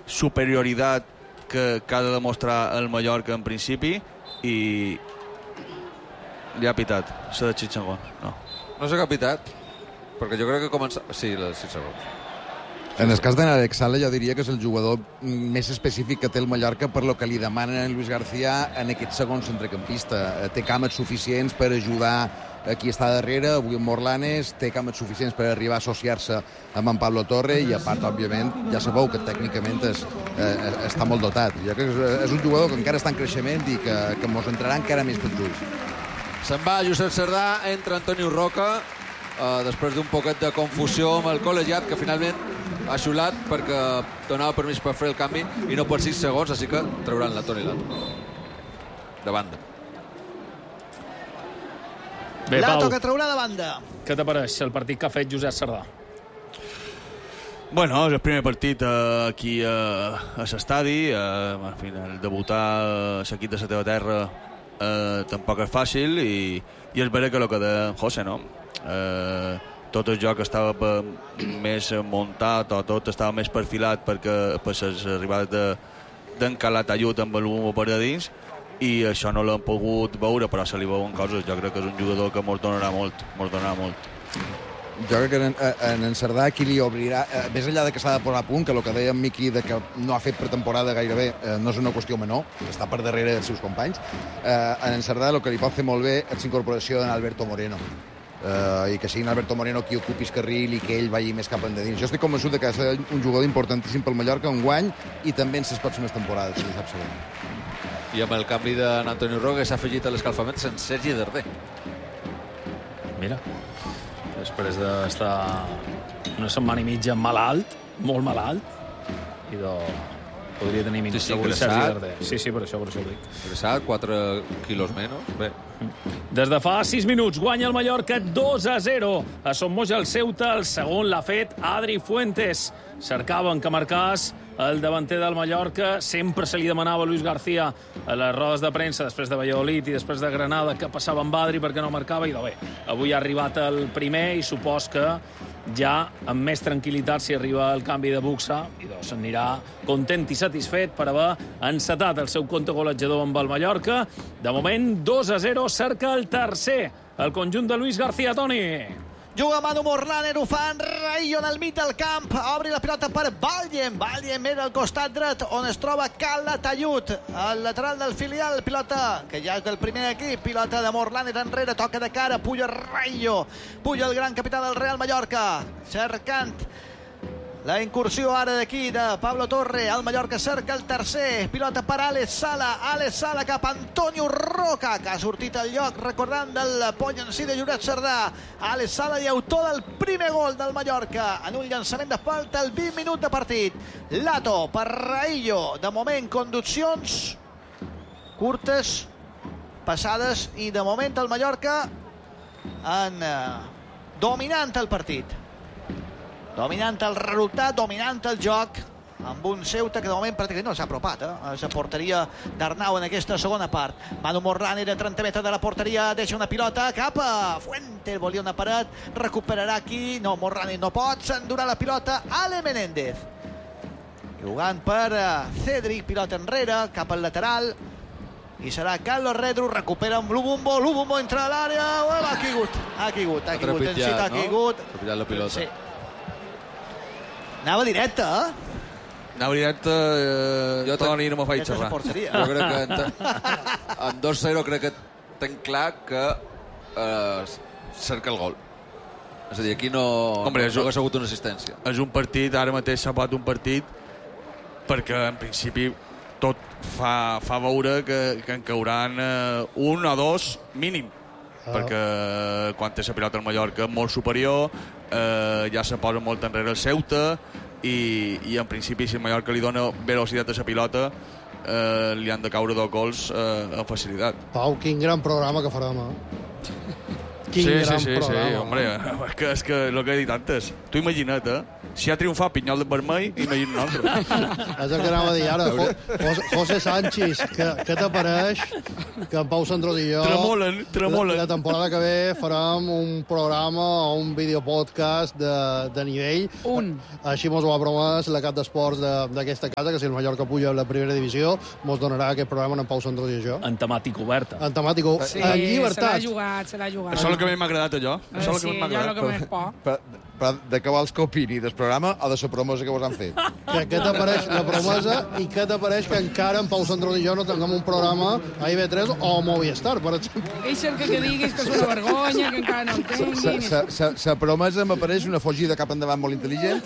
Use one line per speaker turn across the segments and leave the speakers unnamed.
superioritat que ha de demostrar el Mallorca en principi, i ja ha pitat, s'ha de 6 segons.
No s'ha capitat, perquè jo crec que comença... Sí, els 6 segons.
En el cas de Narek Sala jo diria que és el jugador més específic que té el Mallorca per lo que li demana a Luis García en aquest segon centrecampista. Té càmets suficients per ajudar a qui està darrere, avui en Morlanes, té càmets suficients per arribar a associar-se amb en Pablo Torre, i a part, òbviament, ja sabeu que tècnicament està molt dotat. Jo crec que és un jugador que encara està en creixement i que mos entrarà encara més pels ulls.
Se'n va Josep Cerdà, entra Antonio Roca, després d'un poquet de confusió amb el col·legiat, que finalment ha xulat perquè donava permís per fer el canvi i no per 6 segons, així que trauran la Toni Lato de banda.
Bé,
Lato
Pau,
que traurà de banda.
què t'apareix el partit que ha fet Josep Cerdà?
Bueno, és el primer partit aquí a l'estadi. Al final, debutar l'equip de la teva terra tampoc és fàcil, i és vera que el que deia en José, no? Tot el joc estava més muntat, o tot estava més perfilat per les arribades d'en Calatayud amb el Bumbo per a dins, i això no l'hem pogut veure, però se li veuen coses. Jo crec que és un jugador que mos donarà molt.
Jo crec que en Cerdà qui li obrirà, més enllà de que s'ha de posar a punt, que el que deia en Miqui de que no ha fet pretemporada gairebé no és una qüestió menor, està per darrere dels seus companys. En Cerdà el que li pot fer molt bé és l'incorporació d'Alberto Moreno, i que sigui Alberto Moreno qui ocupi el carril i que ell vagi més cap endins. Jo estic convençut que ha de ser un jugador importantíssim pel Mallorca en guany i també en les pròximes temporades, si ho sap segur.
I amb el canvi d'Antonio Roca s'ha afegit a l'escalfament en Sergi Darder.
Mira, després d'estar una setmana i mitja malalt, molt malalt, i podria tenir minuts avui Sergi Darder. Sí, per això ho dic.
Ingressat, 4 quilos menys. Bé.
Des de fa 6 minuts guanya el Mallorca 2-0 a Sommoja el Ceuta. El segon l'ha fet Adri Fuentes. Cercaven que marcàs el davanter del Mallorca. Sempre se li demanava a Luis García a les rodes de premsa després de Valladolid i després de Granada que passava amb Adri perquè no marcava, i bé, avui ha arribat el primer i supos que ja amb més tranquil·litat si arriba el canvi de Buxa, i s'anirà content i satisfet per haver encetat el seu compte golejador amb el Mallorca. De moment 2-0, cerca el tercer el conjunt de Luis García. Toni.
Juga Manu Morlaner, ho fa en Rayo en el mig del camp, obri la pilota per Ballem era al costat dret on es troba Calatayud, el lateral del filial, pilota que ja és del primer equip, pilota de Morlaner enrere, toca de cara, puja Rayo, puja el gran capità del Real Mallorca, cercant la incursió ara d'aquí de Pablo Torre. El Mallorca cerca el tercer. Pilota per Alex Sala cap a Antonio Roca, que ha sortit al lloc recordant del pony en si de Josep Cerdà. Alex Sala i autor del primer gol del Mallorca en un llançament de falta al 20 minuts de partit. Lato per Raillo. De moment conduccions curtes, passades, i de moment el Mallorca dominant el partit. Dominant el resultat, dominant el joc, amb un Ceuta que de moment pràcticament no s'ha apropat a la porteria d'Arnau en aquesta segona part. Manu Morlaner a 30 metres de la porteria, deixa una pilota cap a Fuentes, volia una paret, recuperarà aquí, no, Morlaner no pot, s'endurà la pilota Ale Menéndez. Jugant per Cedric, pilota enrere, cap al lateral, i serà Carlos Redru, recupera amb Lubumbo entra a l'àrea, ha caigut, ha
trepitjat la pilota.
Sí. Anava directe,
Toni, no me faig xerrar.
Jo crec que en 2-0 crec que tenc clar que cerca el gol. És a dir, aquí no hagués hagut una assistència.
És un partit, ara mateix s'ha acabat un partit, perquè en principi tot fa veure que en cauran un o dos mínim, perquè quan té la pilota al Mallorca molt superior, ja se posa molt enrere el Ceuta, i en principi si el Mallorca li dona velocitat a la pilota li han de caure 2 gols amb facilitat.
Pau, quin gran programa que farem, Quin gran programa.
Sí, hombre, és que el que he dit antes. Tu imagina't, si ha triomfat Pinyol de Vermell, imagina't nosaltres.
És el que anava a dir ara. José Sánchez, què t'apareix que en Pau Sandrós i jo...
Tremolen.
La temporada que ve farem un programa o un videopodcast de nivell. Així mos ho ha promès la cap d'esports d'aquesta casa, que si el Mallorca puja a la primera divisió, mos donarà aquest programa en Pau Sandrós i jo.
En temàtica oberta.
En temàtica, en llibertat.
Se l'ha jugat.
Això és el que m'ha agradat, allò. Això és el que m'ha
jo el
agradat.
que més por.
Però de què vols que opini del programa o de la promesa que vos han fet?
Què t'apareix la promesa i què t'apareix que encara en Pau Sandrós i jo no tinguem un programa a IB3 o a Movistar, per exemple.
És el que diguis que és una vergonya, que encara no el tinguin.
La promesa m'apareix una fugida cap endavant molt intel·ligent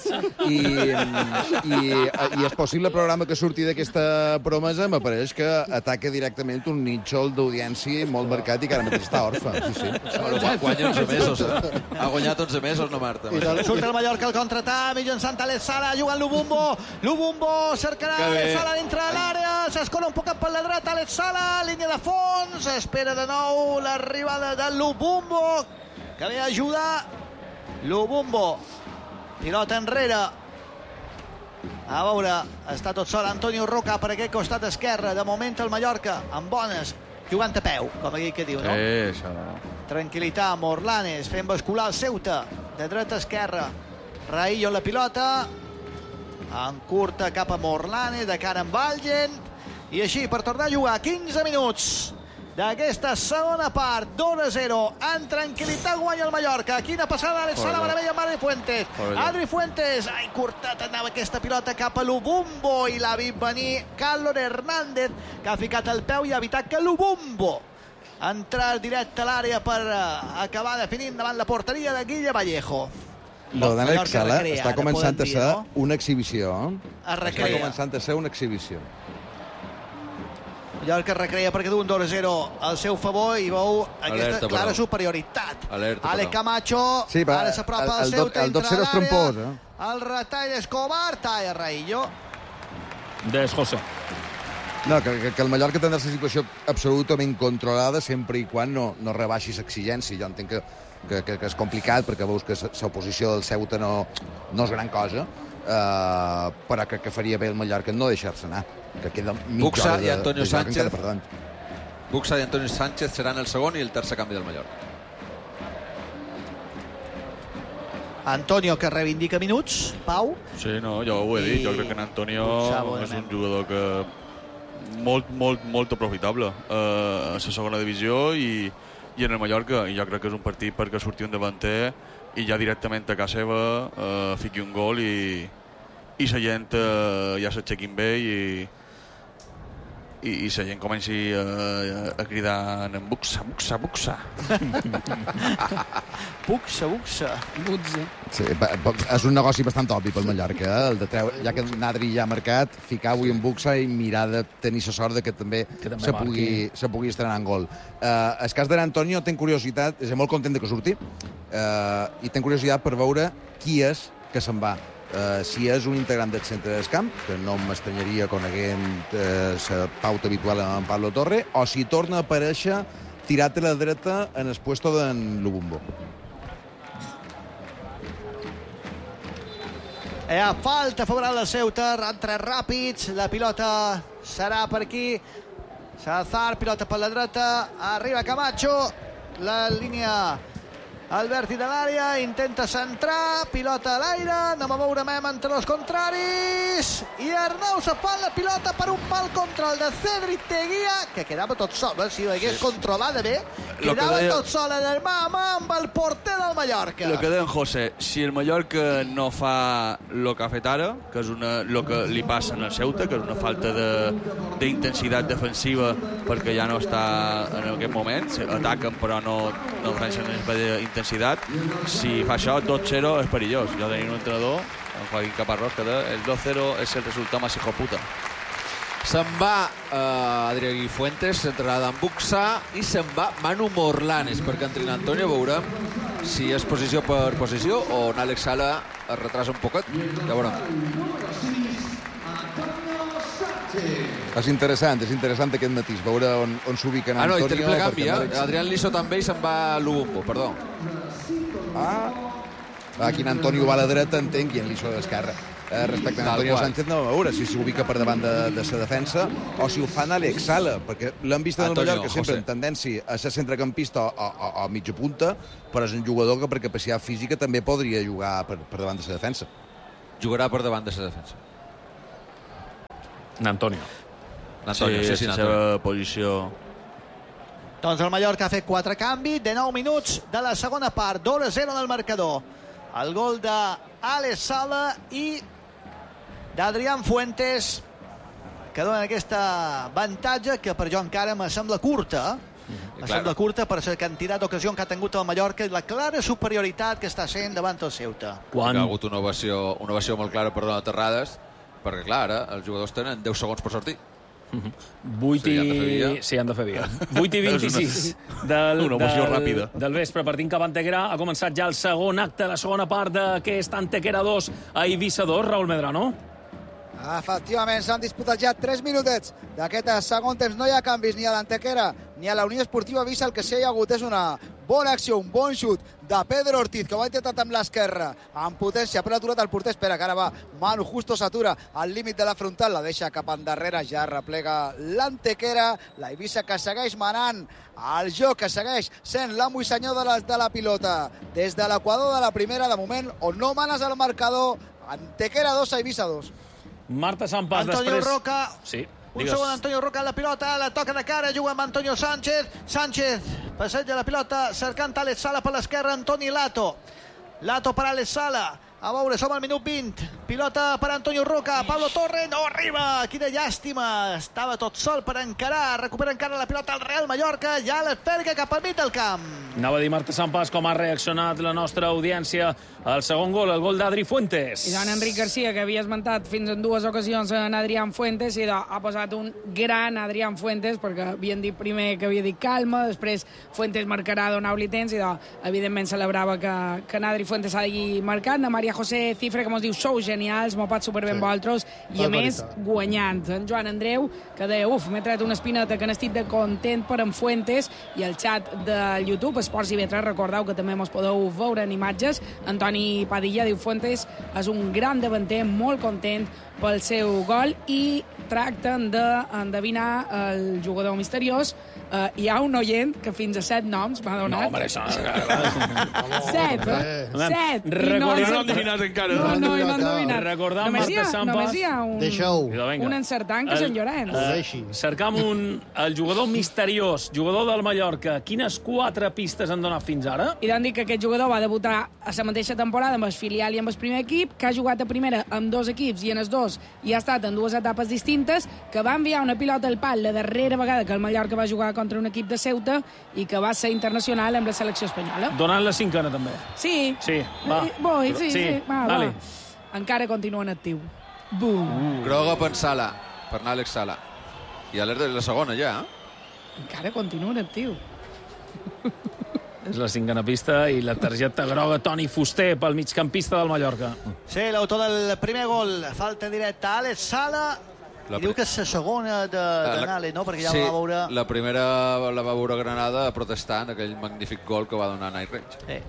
i és possible programa que surti d'aquesta promesa m'apareix que ataca directament un nítxol d'audiència molt marcat i que ara mateix està orfa. Sí.
Guanya 11 mesos, Ha guanyat 11 mesos, no, Marta?
Surt el Mallorca al contraatac, mitjançant Alex Sala, jugant Lubumbo. Lubumbo cercarà Alex Sala dintre de l'àrea, s'escola un poc per la dreta Alex Sala, línia de fons, espera de nou l'arribada de Lubumbo, que ve a ajudar. Lubumbo, pilota enrere. A veure, està tot sol Antonio Roca per aquest costat esquerre. De moment el Mallorca, amb bones, jugant a peu, com aquell que diu, no?
Això.
Tranquil·litat, Morlanes fent bascular el Ceuta de dreta a esquerra. Raillo en la pilota, en curta cap a Morlanes, de cara amb Valgen, i així per tornar a jugar 15 minuts d'aquesta segona part. 2-0, en tranquil·litat guanya el Mallorca. Quina passada de Sala Maravilla amb Adri Fuentes. Adri Fuentes, curtat anava aquesta pilota cap a Lubumbo i l'ha vist venir Carlos Hernández, que ha ficat el peu i ha evitat que Lubumbo entrar directe a l'àrea per acabar definint davant la porteria de Guille Vallejo.
Lo d'Àlex Sala està començant a ser una exhibició.
Es recrea.
Està començant a ser una exhibició.
Mallorca recrea perquè du un 2-0 al seu favor i veu aquesta clara superioritat. Ale Camacho, ara s'apropa al Ceuta,
el 2-0 és trampós,
el retall Escobar, talla Raillo.
Des José.
No, que el Mallorca tindrà la situació absolutament controlada sempre i quan no rebaixi l'exigència. Jo entenc que és complicat perquè veus que l'oposició del Ceuta no és gran cosa, però que faria bé el Mallorca no deixar-se anar. Que queda
Buxa i Antonio Sánchez. Buxa i Antonio Sánchez seran el segon i el tercer canvi del Mallorca.
Antonio, que reivindica minuts. Pau?
Sí, no, jo ho he dit. Jo crec que en Antonio és un jugador que molt aprofitable a la segona divisió i en el Mallorca, i jo crec que és un partit perquè surti un davanter i ja directament a casa seva fiqui un gol i la gent ja s'aixequin bé i la gent comenci a cridar en buxa. Buxa.
Sí, és un negoci bastant obvi pel Mallorca, el de treure, ja que Nadri ja ha marcat, ficar avui en buxa i mirar de tenir la sort de que també se pugui estrenar en gol. El cas d'Antonio, tenc curiositat, és molt content de que surti, i tenc curiositat per veure qui és que se'n va. Si és un integrant del centre del camp, que no m'estranyaria coneguent la pauta habitual en Pablo Torre, o si torna a aparèixer tirat a la dreta en el puesto d'en Lubumbo.
Falta favorable al Ceuta, rentra ràpids, la pilota serà per aquí. Salazar, pilota per la dreta, arriba Camacho, la línia al vèrtit de l'àrea, intenta centrar, pilota a l'aire, anem a veure entre els contraris, i Arnau se fa la pilota per un pal contra el de Cedric Teguia, que quedava tot sol, si ho hagués controlada bé, quedava tot sol en el mà a mà amb el porter del Mallorca.
Lo que deia en José, si el Mallorca no fa el que ha fet ara, que és el que li passa en el Ceuta, que és una falta d'intensitat defensiva perquè ja no està en aquest moment, ataquen però no defensen intensitat. Si fa això, 2-0 és perillós. Jo tenia un entrenador, en Joaquín Caparrós, que el 2-0 és el resultat més hijo puta.
Se'n va Adri Fuentes, s'entrenarà d'en Buxa, i se'n va Manu Morlanes, perquè entrena Antonio. Veurem si és posició per posició o en Àlex Sala es retrasa un poquet. Ja veurem.
És interessant aquest matís, veure on s'ubiquen
no,
Antonio.
i triple canvi, Adrián Liso també i se'n va a Lubombo, perdó.
Aquí en Antonio va a la dreta, entenc, i en Liso a l'esquerra. Respecte a Antonio Sánchez, no a veure si s'ubica per davant de sa defensa o si ho fan Alex Sala, perquè l'han vist en el Mallorca sempre en tendència a ser centrecampista o mitja punta, però és un jugador que per capacitat física també podria jugar per davant de sa defensa.
Jugarà per davant de sa defensa.
Antonio.
Sí, la seva posició.
Doncs el Mallorca ha fet 4 canvis de 9 minuts de la segona part, 2-0 del marcador. El gol d'Alex Sala i d'Adrián Fuentes, que donen aquesta avantatge que per jo encara me sembla curta. Me sembla curta per la quantitat d'ocasions que ha tingut el Mallorca i la clara superioritat que està sent davant el Ceuta.
Ha hagut una ovació molt clara per donar Terrades, perquè clar, ara els jugadors tenen 10 segons per sortir.
8 i... han de fer via. 8 i 26 del vespre, partint cap a Antequera. Ha començat ja el segon acte, la segona part d'aquest Antequera 2 a Eivissa 2, Raúl Medrano.
Efectivament, s'han disputat ja 3 minutets d'aquest segon temps. No hi ha canvis ni a l'Antequera ni a la Unió Esportiva Eivissa. El que sí hi ha hagut és una bona acció, un bon xut de Pedro Ortiz, que ho ha intentat amb l'esquerra, amb potència, però ha aturat el porter. Espera, que ara va Manu Justo, s'atura al límit de la frontal, la deixa cap endarrere, ja replega l'Antequera, la Eivissa que segueix manant el joc, que segueix sent l'amo i senyor de la pilota. Des de l'equador de la primera, de moment, on no manes el marcador, Antequera 2 a Eivissa 2.
Marta Sampas,
Antonio
després...
Roca.
Sí.
Un segon, Antonio Roca, la pilota, la toca de cara, juga amb Antonio Sánchez. Sánchez passeja la pilota, cercant Alex Sala per l'esquerra, Antoni Lato. Lato per Alex Sala. A veure, som al minut 20. Pilota per Antonio Roca. Pablo Torre no arriba. Quina llàstima. Estava tot sol per encarar. Recupera encara la pilota al Real Mallorca. Ja l'esperga cap al mig del camp.
Anava a dir Marta Sampas com ha reaccionat la nostra audiència al segon gol, el gol d'Adri Fuentes.
I doncs Enric Garcia, que havia esmentat fins en 2 ocasions en Adrián Fuentes, i ha posat un gran Adrián Fuentes, perquè havien dit primer que havia dit calma, després Fuentes marcarà, donar-li temps, i evidentment celebrava que en Adri Fuentes hagi marcat. Maria José Cifre, que mos diu, sou genials, m'ho pat superbé amb vosaltres, i a més guanyant. En Joan Andreu, que deia, m'he tret una espineta, que n'estic de content per en Fuentes, i el xat del YouTube, Esports IB3, recordeu que també mos podeu veure en imatges. Antoni Padilla diu, Fuentes és un gran davanter, molt content pel seu gol, i tracten d'endevinar el jugador misteriós. Hi ha un oient que fins a 7 noms m'ha donat.
No, home, això...
7.
No l'han endevinat encara.
No hem endevinat.
Recordant Marta Sampas...
Només hi ha un encertant, que Sant Llorenç.
Cercam el jugador misteriós, jugador del Mallorca. Quines 4 pistes han donat fins ara?
I han dit que aquest jugador va debutar a la mateixa temporada amb el filial i amb el primer equip, que ha jugat a primera amb 2 equips i en els 2 i ha estat en 2 etapes distintes, que va enviar una pilota al pal la darrera vegada que el Mallorca va jugar contra un equip de Ceuta i que va ser internacional amb la selecció espanyola.
Donant la 5ena, també.
Sí.
Va.
Va. Encara continua en actiu. Bum.
Groga per Sala, per anar Alex Sala. I a la segona, ja.
Encara continua en actiu.
És la 5ena pista i la targeta groga Toni Fuster pel migcampista del Mallorca.
Sí, l'autor del primer gol. Falta directa a Alex Sala. I diu que és la segona de Nale, no? Perquè ja la va veure...
la primera la va veure Granada protestant aquell magnífic gol que va donar Night Range.
Sí.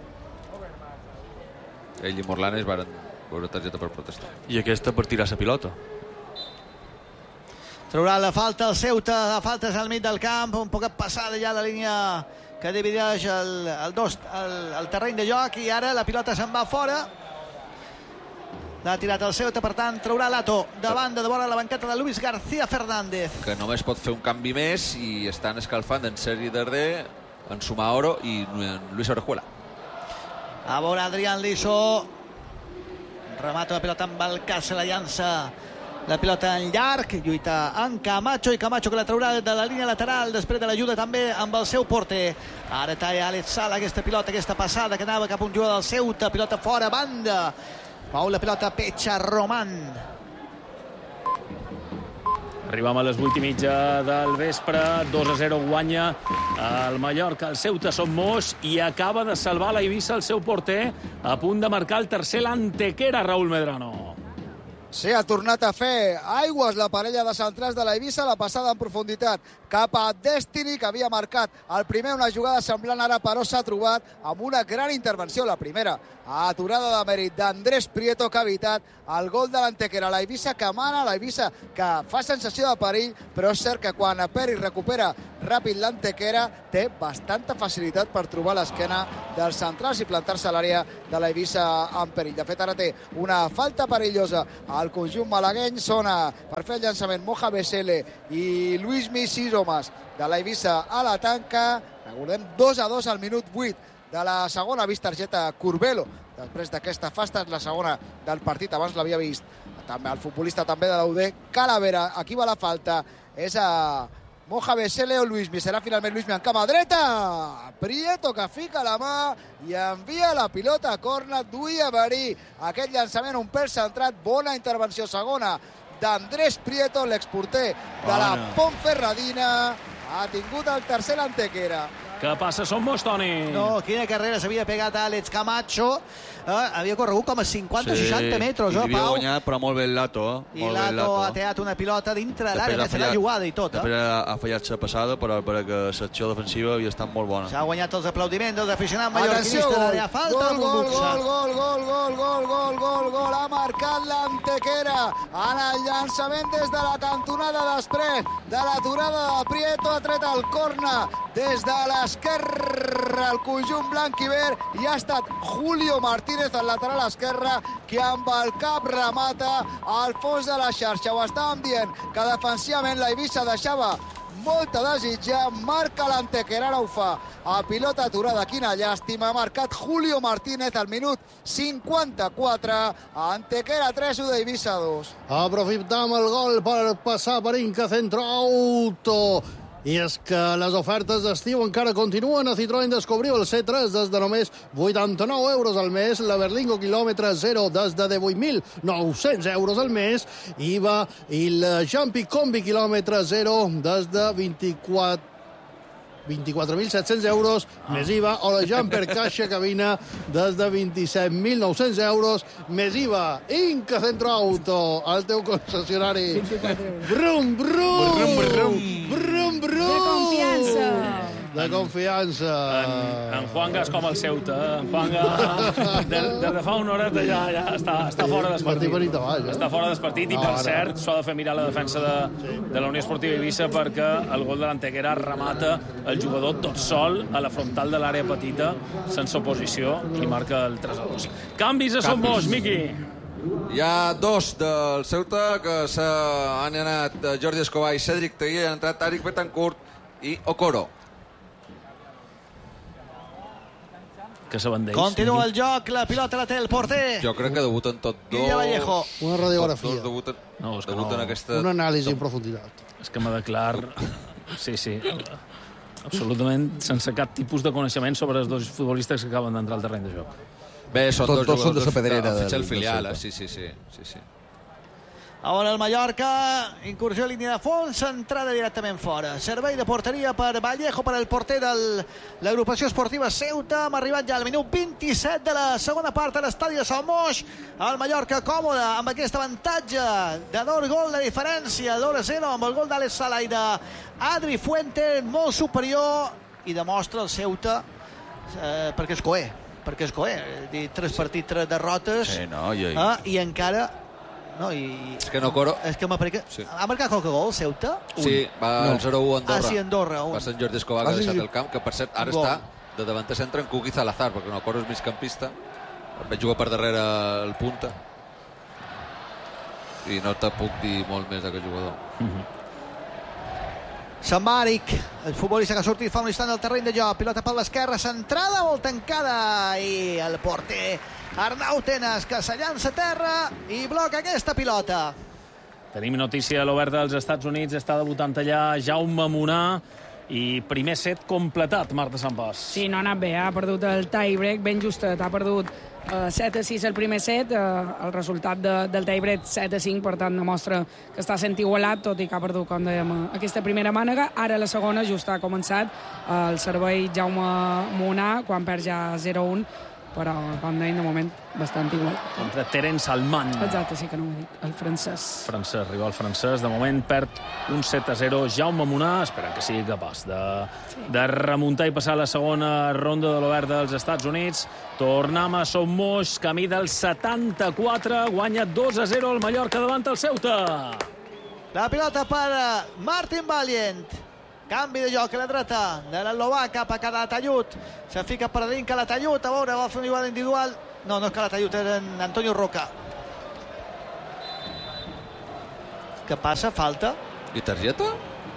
Ell i Morlanes van veure targeta per protestar.
I aquesta per tirar la pilota.
Traurà la falta el Ceuta, la falta és al mig del camp, un poc passada ja la línia que divideix el terreny de joc, i ara la pilota se'n va fora. L'ha tirat el Ceuta, per tant, traurà Lato de banda de vora la banqueta de Luis García Fernández.
Que només pot fer un canvi més i estan escalfant en Sergi Darder, en Sumaoro i en Luis Orejuela.
A veure Adrián Liso. Remata la pilota amb el cas, la llança la pilota en llarg, lluita en Camacho, i Camacho que la traurà de la línia lateral després de l'ajuda també amb el seu porter. Ara talla Alex Sala aquesta pilota, aquesta passada que anava cap a un jugador del Ceuta, pilota fora, banda. Mou la pilota Pecha Roman.
Arribam a les 8:30 del vespre. 2-0 guanya el Mallorca. El Ceuta Son Moix i acaba de salvar la Eivissa el seu porter, a punt de marcar el tercer l'Antequera, Raúl Medrano.
s'ha tornat a fer aigües la parella de centrals de l'Eivissa, la passada en profunditat cap a Destiny, que havia marcat el primer, una jugada semblant, ara però s'ha trobat amb una gran intervenció, la primera aturada de mèrit d'Andrés Prieto, que ha evitat el gol de l'Antequera. L'Eivissa que mana, l'Eivissa que fa sensació de perill, però és cert que quan Peri recupera ràpid l'Antequera té bastanta facilitat per trobar l'esquena dels centrals i plantar-se a l'àrea de l'Eivissa en perill. De fet, ara té una falta perillosa al conjunt malagueny. Sona per fer el llançament Moja Besele i Luismi, 6 homes de l'Eivissa a la tanca. Recordem, 2-2 al minut 8 de la segona. Ha vist targeta Curbelo després d'aquesta fasta, és la segona del partit. Abans l'havia vist també el futbolista també de l'UD, Calavera. Aquí va la falta, és a Moja Besele o Luismi. Serà finalment Luismi en cama dreta. Prieto que fica la mà i envia la pilota a córner. Duia Verí aquest llançament un pèl centrat. Bona intervenció segona d'Andrés Prieto, l'exporter de la Ponferradina. Ha tingut el tercer l'Antequera.
Què passa, Somos, Toni?
No, quina carrera s'havia pegat a Àlex Camacho. Havia corregut com a 50 o 60 metres,
i havia
Pau?
guanyat, però molt bé el Lato.
I Lato ha teat una pilota dintre l'àrea, que serà jugada i tot.
Després ha fallat la passada, però perquè l'acció defensiva havia estat molt bona.
S'ha guanyat els aplaudiments dels aficionats mallorquinistes. L'àrea falta,
gol. Ha marcat l'Antequera en el llançament des de la cantonada, després de l'aturada de Prieto. Ha tret el corner des de l'esquerra el conjunt blanc i verd, i ha estat Julio Martínez, el lateral esquerre, que amb el cap remata al fons de la xarxa. Ho estàvem dient, que defensivament l'Eivissa deixava molta desitjar. Marca l'Antequera, ara ho fa a pilota aturada. Quina llàstima. Ha marcat Julio Martínez al minut 54. Antequera 3, UD Eivissa 2.
Aprofitam el gol per passar per Inca Centro Auto. I és que les ofertes d'estiu encara continuen. A Citroën descobriu el C3 des de només 89 euros al mes, la Berlingo quilòmetre 0 des de 18.900 euros al mes, IVA, i la Jumpy Combi quilòmetre 0 des de 24.700 euros més IVA, o la Jumper Caixa Cabina des de 27.900 euros més IVA. Inca Centro Auto, el teu concessionari. Brum, brum!
Brum, brum!
Brum, brum!
De confiança.
De confiança.
En Juanga és com el Ceuta. En Juanga, des de fa una horeta ja està fora del partit. Està fora del partit, i per cert, s'ha de fer mirar la defensa de la Unió Esportiva Eivissa, perquè el gol de l'Antequera remata el jugador tot sol a la frontal de l'àrea petita, sense oposició, i marca el 3-2. Canvis a Somos, Miqui.
Hi ha dos del Ceuta que han anat Jordi Escobar i Cédric Teguer, han entrat Tariq Betancourt i Okoro.
Que saben d'ells.
Continua el joc, la pilota la té el porter.
Jo crec que debuten tot dos.
Guilla Vallejo.
Una radiografia.
Tots debuten,
No, és que
debuten
no.
aquesta...
Una anàlisi en profunditat.
És que m'ha de clar... Sí. Absolutament sense cap tipus de coneixement sobre els dos futbolistes que acaben d'entrar al terreny de joc.
Bé, són dos
són de
jugadors
la Pedrera.
del fitxar el
del
filial,
Ceuta.
sí.
Ara el Mallorca, incursió a línia de fons, centrada directament fora. Servei de porteria per Vallejo, per el porter de l'agrupació esportiva Ceuta. Hem arribat ja al minut 27 de la segona part a l'estadi de Somos. El Mallorca còmode amb aquest avantatge de 2 gols de diferència, 2-0, amb el gol d'Àlex Sala i d'Adri Fuentes, molt superior, i demostra el Ceuta perquè és coer. Perquè és coer. 3 partits, 3 derrotes.
Sí, no,
I encara... No,
És que no Okoro...
És que sí. Ha marcat qualque gol, Ceuta?
Sí, va el 0-1 a Andorra.
Ah, sí, Andorra.
Va Sant Jordi Escobar, que ha deixat el camp, que per cert ara està de davanter centre en Cuc i Salazar, perquè no Okoro és migcampista. Vaig jugar per darrere el punta. I no te puc dir molt més d'aquest jugador.
Sant Màric, el futbolista que ha sortit fa un instant del terreny de joc. Pilota per l'esquerra, centrada, molt tancada. I el porter Arnau Tenas, que se llança a terra i bloca aquesta pilota.
Tenim notícia a l'Oberta dels Estats Units. Està debutant allà Jaume Munà, i primer set completat, Marta Santpas.
Sí, no ha anat bé, ha perdut el tie-break ben justet, ha perdut 7-6 el primer set, el resultat del tie-break 7-5, per tant demostra que està sent igualat, tot i que ha perdut, com dèiem, aquesta primera mànega. Ara la segona just ha començat el servei Jaume Munà, quan perd ja 0-1, però, com deien, de moment, bastant igual.
Contra Terence Alman.
Exacte, sí que no ho he dit, el francès.
Rival francès, de moment perd un 7-0. Jaume Munar, espera que sigui capaç de remuntar i passar a la segona ronda de l'Obert dels Estats Units. Tornem a Son Moix, camí del 74, guanya 2-0 el Mallorca davant el Ceuta.
La pilota per Martin Valiant. Canvi de joc a la dreta de l'Eslovac cap a Calatayud. Se fica per dins Calatayud, a veure, va fer una jugada individual. No és Calatayud, era en Antonio Roca. Què passa? Falta?
I targeta?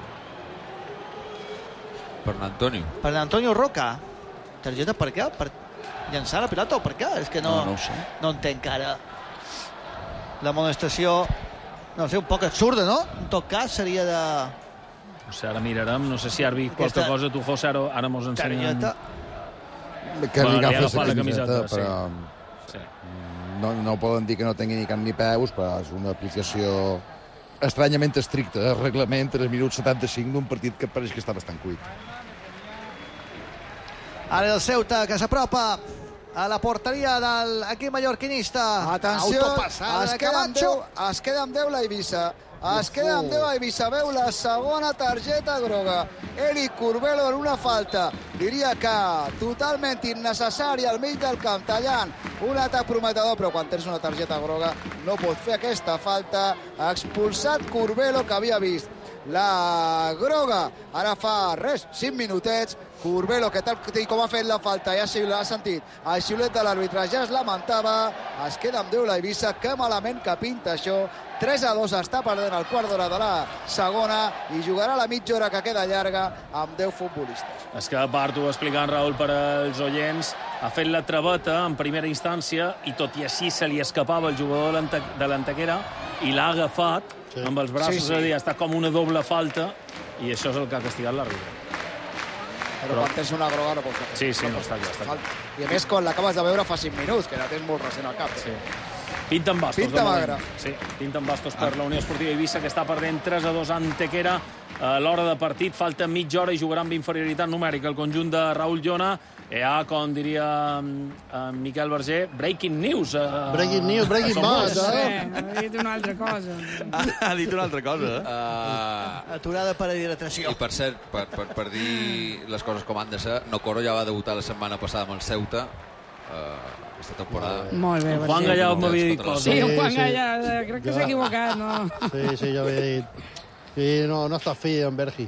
Per l'Antonio.
Per l'Antonio Roca. Targeta per què? Per llançar la pilota o per què? És que no
ho sé.
No entenc ara. L'amonestació, no sé, un poc absurda, no? En tot cas, seria de...
No sé, ara mirarem. No sé si ara qualque cosa tu, José, ara mos ensenyen...
targeta.
Que li agafa
agafa la camiseta,
però...
Sí.
No poden dir que no tingui ni cap ni peus, però és una aplicació estranyament estricta, el reglament, 3 minuts 75 d'un partit que pareix que està bastant cuit.
Ara el Ceuta, que s'apropa a la porteria de l'equip mallorquinista.
Atenció,
Autopassada
es
de
queda amb
Camacho.
10, es queda amb 10 la Eivissa. Es queda amb 10 a Eivissa. Veu la segona targeta groga. Eric Curbelo en una falta. Diria que totalment innecessària al mig del camp, tallant un atac prometedor, però quan tens una targeta groga no pot fer aquesta falta. Expulsat Curbelo, que havia vist la groga ara fa 5 minutets. Curbelo, que tal com ha fet la falta, ja ha sentit el xiulet de l'àrbitre, ja es lamentava. Es queda amb 10 la Eivissa. Que malament que pinta això. 3-2 està perdent el quart d'hora de la segona i jugarà la mitja hora que queda llarga amb 10 futbolistes.
És que, a part, ho explicant Raül per als oients, ha fet la traveta en primera instància i tot i així se li escapava el jugador de l'Antequera i l'ha agafat amb els braços, és a dir, ha estat com una doble falta i això és el que ha castigat l'àrbitre.
Però quan tens una groga no pots fer.
Sí, no, està clar.
I a més, quan l'acabes de veure fa 5 minuts, que la tens molt recent al cap.
Sí. Pinten bastos.
Pinta magra.
Sí, pinten bastos per la Unió Esportiva Eivissa, que està perdent 3-2 a Antequera a l'hora de partit. Falta mitja hora i jugarà amb inferioritat numèrica el conjunt de Raül Llona. Com diria Miquel Berger, breaking news.
Breaking news, breaking bad.
Ha dit una altra cosa.
Ha dit una altra cosa,
Aturada per hidratació.
I per cert, per dir les coses com han de ser, Nokoro ja va debutar la setmana passada amb el Ceuta aquesta temporada.
Molt bé,
Juan Gallà m'havia dit coses.
Sí, Juan Gallà, crec que s'ha equivocat, no?
Sí, ja ho he dit. Sí, no està fi en Bergi.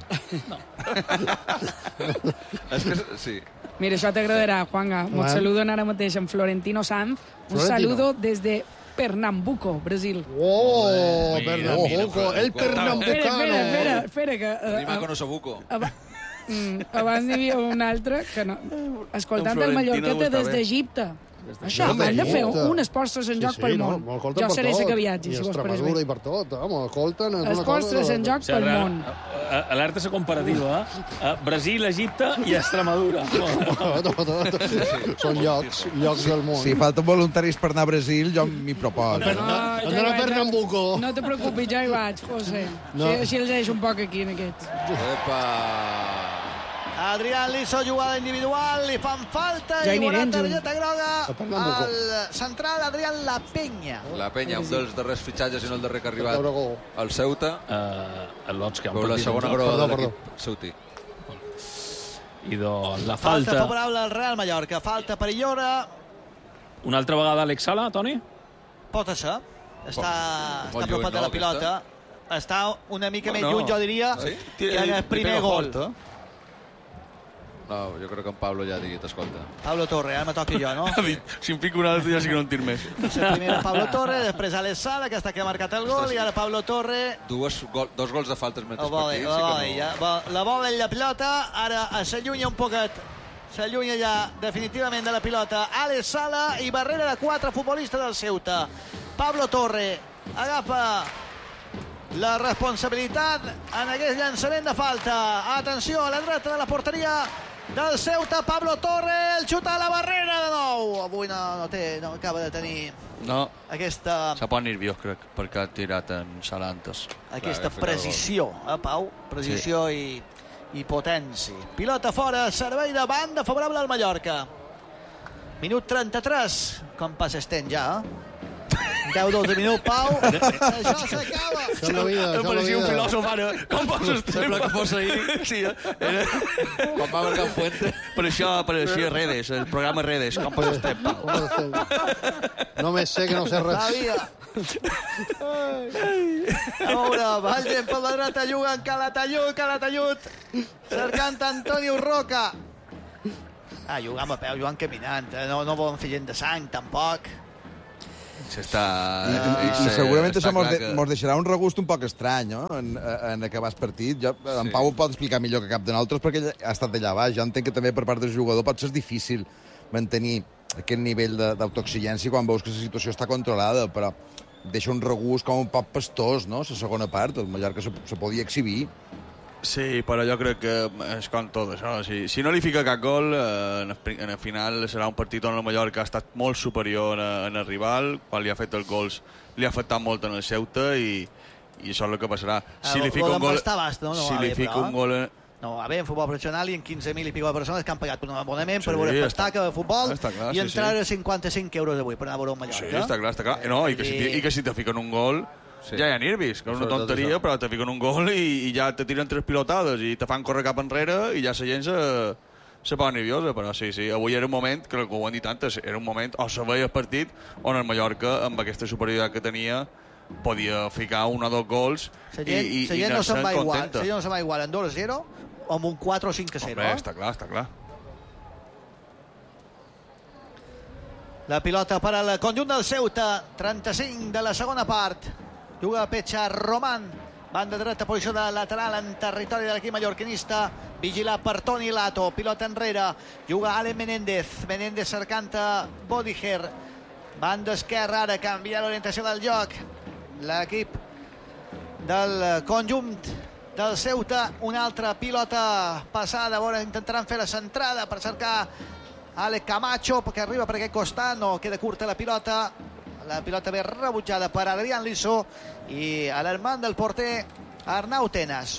És que sí.
Mira, això t'agradarà, Juanga. Mos saluden ara mateix amb Florentino Sanz. Un saludo desde Pernambuco, Brasil.
Oh, Pernambuco, el pernambucano.
Espera, que...
Rima con Osobuco.
Abans n'hi havia un altre que no... Escoltant el Mallorqueta des d'Egipte. Això, hem de fer un Esports en joc pel món. Jo seré la que viatgi, si vos pareix bé.
I per tot, escolten...
Esports en joc pel món.
Alerta la comparativa, Brasil, Egipte i Extremadura.
Són llocs del món.
Si falten voluntaris per anar a Brasil, jo m'hi proposo.
Hem d'anar a Pernambuco.
No te preocupis, ja hi vaig, José. Així els deixo un poc aquí, en aquest.
Epa!
Adrián Liso, jugada individual, li fan falta i una targeta groga al central Adrián La Peña.
La Peña, un dels darrers fitxatges i no el darrer que ha arribat al Ceuta.
El Lots, que
la segona groga de l'equip ceuti.
I la falta...
Falta favorable al Real Mallorca, falta per Illora.
Una altra vegada Alex Sala, Toni?
Pot ser. Està apropat de la pilota. Està una mica més lluny, jo diria, que en el primer gol.
No, jo crec que en Pablo ja ha dit, escolta.
Pablo Torre, ara me toqui jo, no?
Si em fico una altra ja sí que no en tir més.
Primer Pablo Torre, després Alex Sala, que està que ha marcat el gol, i ara Pablo Torre...
Dos gols de faltes metres partits.
La bola i la pilota, ara s'allunya un poquet. S'allunya ja definitivament de la pilota Alex Sala i barrera de 4 futbolistes del Ceuta. Pablo Torre agafa la responsabilitat en aquest llançament de falta. Atenció, a la dreta de la porteria del Ceuta, Pablo Torre, el xuta a la barrera de nou. Avui no acaba de tenir aquesta...
Se pot nerviós, crec, perquè ha tirat en Salantes.
Aquesta precisió, Pau? Precisió i potència. Pilota fora, servei de banda favorable al Mallorca. Minut 33. Com passa estem ja, 10-12 minuts, Pau. Això s'acaba.
Això és la vida,
Em pareixia un filòsof ara. Com passa estem?
Sembla que fos ahir.
Sí,
Quan va marcar Fuente.
per això apareixia Redes, el programa Redes. Com passa estem, Pau?
Només sé que no sé res.
Sabia. A veure, Valgen per la dreta, juguen Calatayud, cercant Antonio Roca. Jugant a peu, jugant caminant, no volen fer gent de sang, tampoc.
I segurament això mos deixarà un regust un poc estrany, no?, en acabar el partit. En Pau ho pot explicar millor que cap de nosaltres perquè ell ha estat allà baix. Jo entenc que també per part del jugador pot ser difícil mantenir aquest nivell d'autoexigència quan veus que la situació està controlada, però deixa un regust com un poc pastós, no?, la segona part. El Mallorca se podia exhibir.
Sí, però jo crec que és com tot això. Si no li fica cap gol, en el final serà un partit on el Mallorca ha estat molt superior en el rival. Quan li ha fet els gols li ha afectat molt en el Ceuta i això és el que passarà. Si li fica un gol... Si li fica un gol...
No, a veure, en futbol professional hi ha 15.000 i pico de persones que han pagat un abonament per veure espectacle de futbol i entrar a 55 euros avui per anar a veure un Mallorca.
Sí, està clar. No, i que si te fiquen un gol... Sí. Ja hi ha nervis, que és una tonteria, però te fiquen un gol i ja te tiren 3 pilotades i te fan córrer cap enrere i ja la gent se posa nerviosa. Però sí, avui era un moment, que ho han dit antes, era un moment, o se veia el partit, on el Mallorca, amb aquesta superioritat que tenia, podia ficar 1 o 2 gols i anar-se'n contenta.
La gent no se'n va igual en 2-0 o amb un 4 o 5-0.
Home, està clar.
La pilota per al conjunt del Ceuta, 35 de la segona part. Juga Pecha Román, banda dreta, posició de lateral en territori de l'equip mallorquinista, vigilat per Toni Lato, pilota enrere, juga Ale Menéndez cercant Bodiger, banda esquerra, ara canvia l'orientació del joc, l'equip del conjunt del Ceuta, una altra pilota passada, veure, intentaran fer la centrada per cercar Ale Camacho, que arriba per aquest costat, no queda curta la pilota ve rebutjada per Adrián Liso i a l'hermant del porter Arnau Tenas.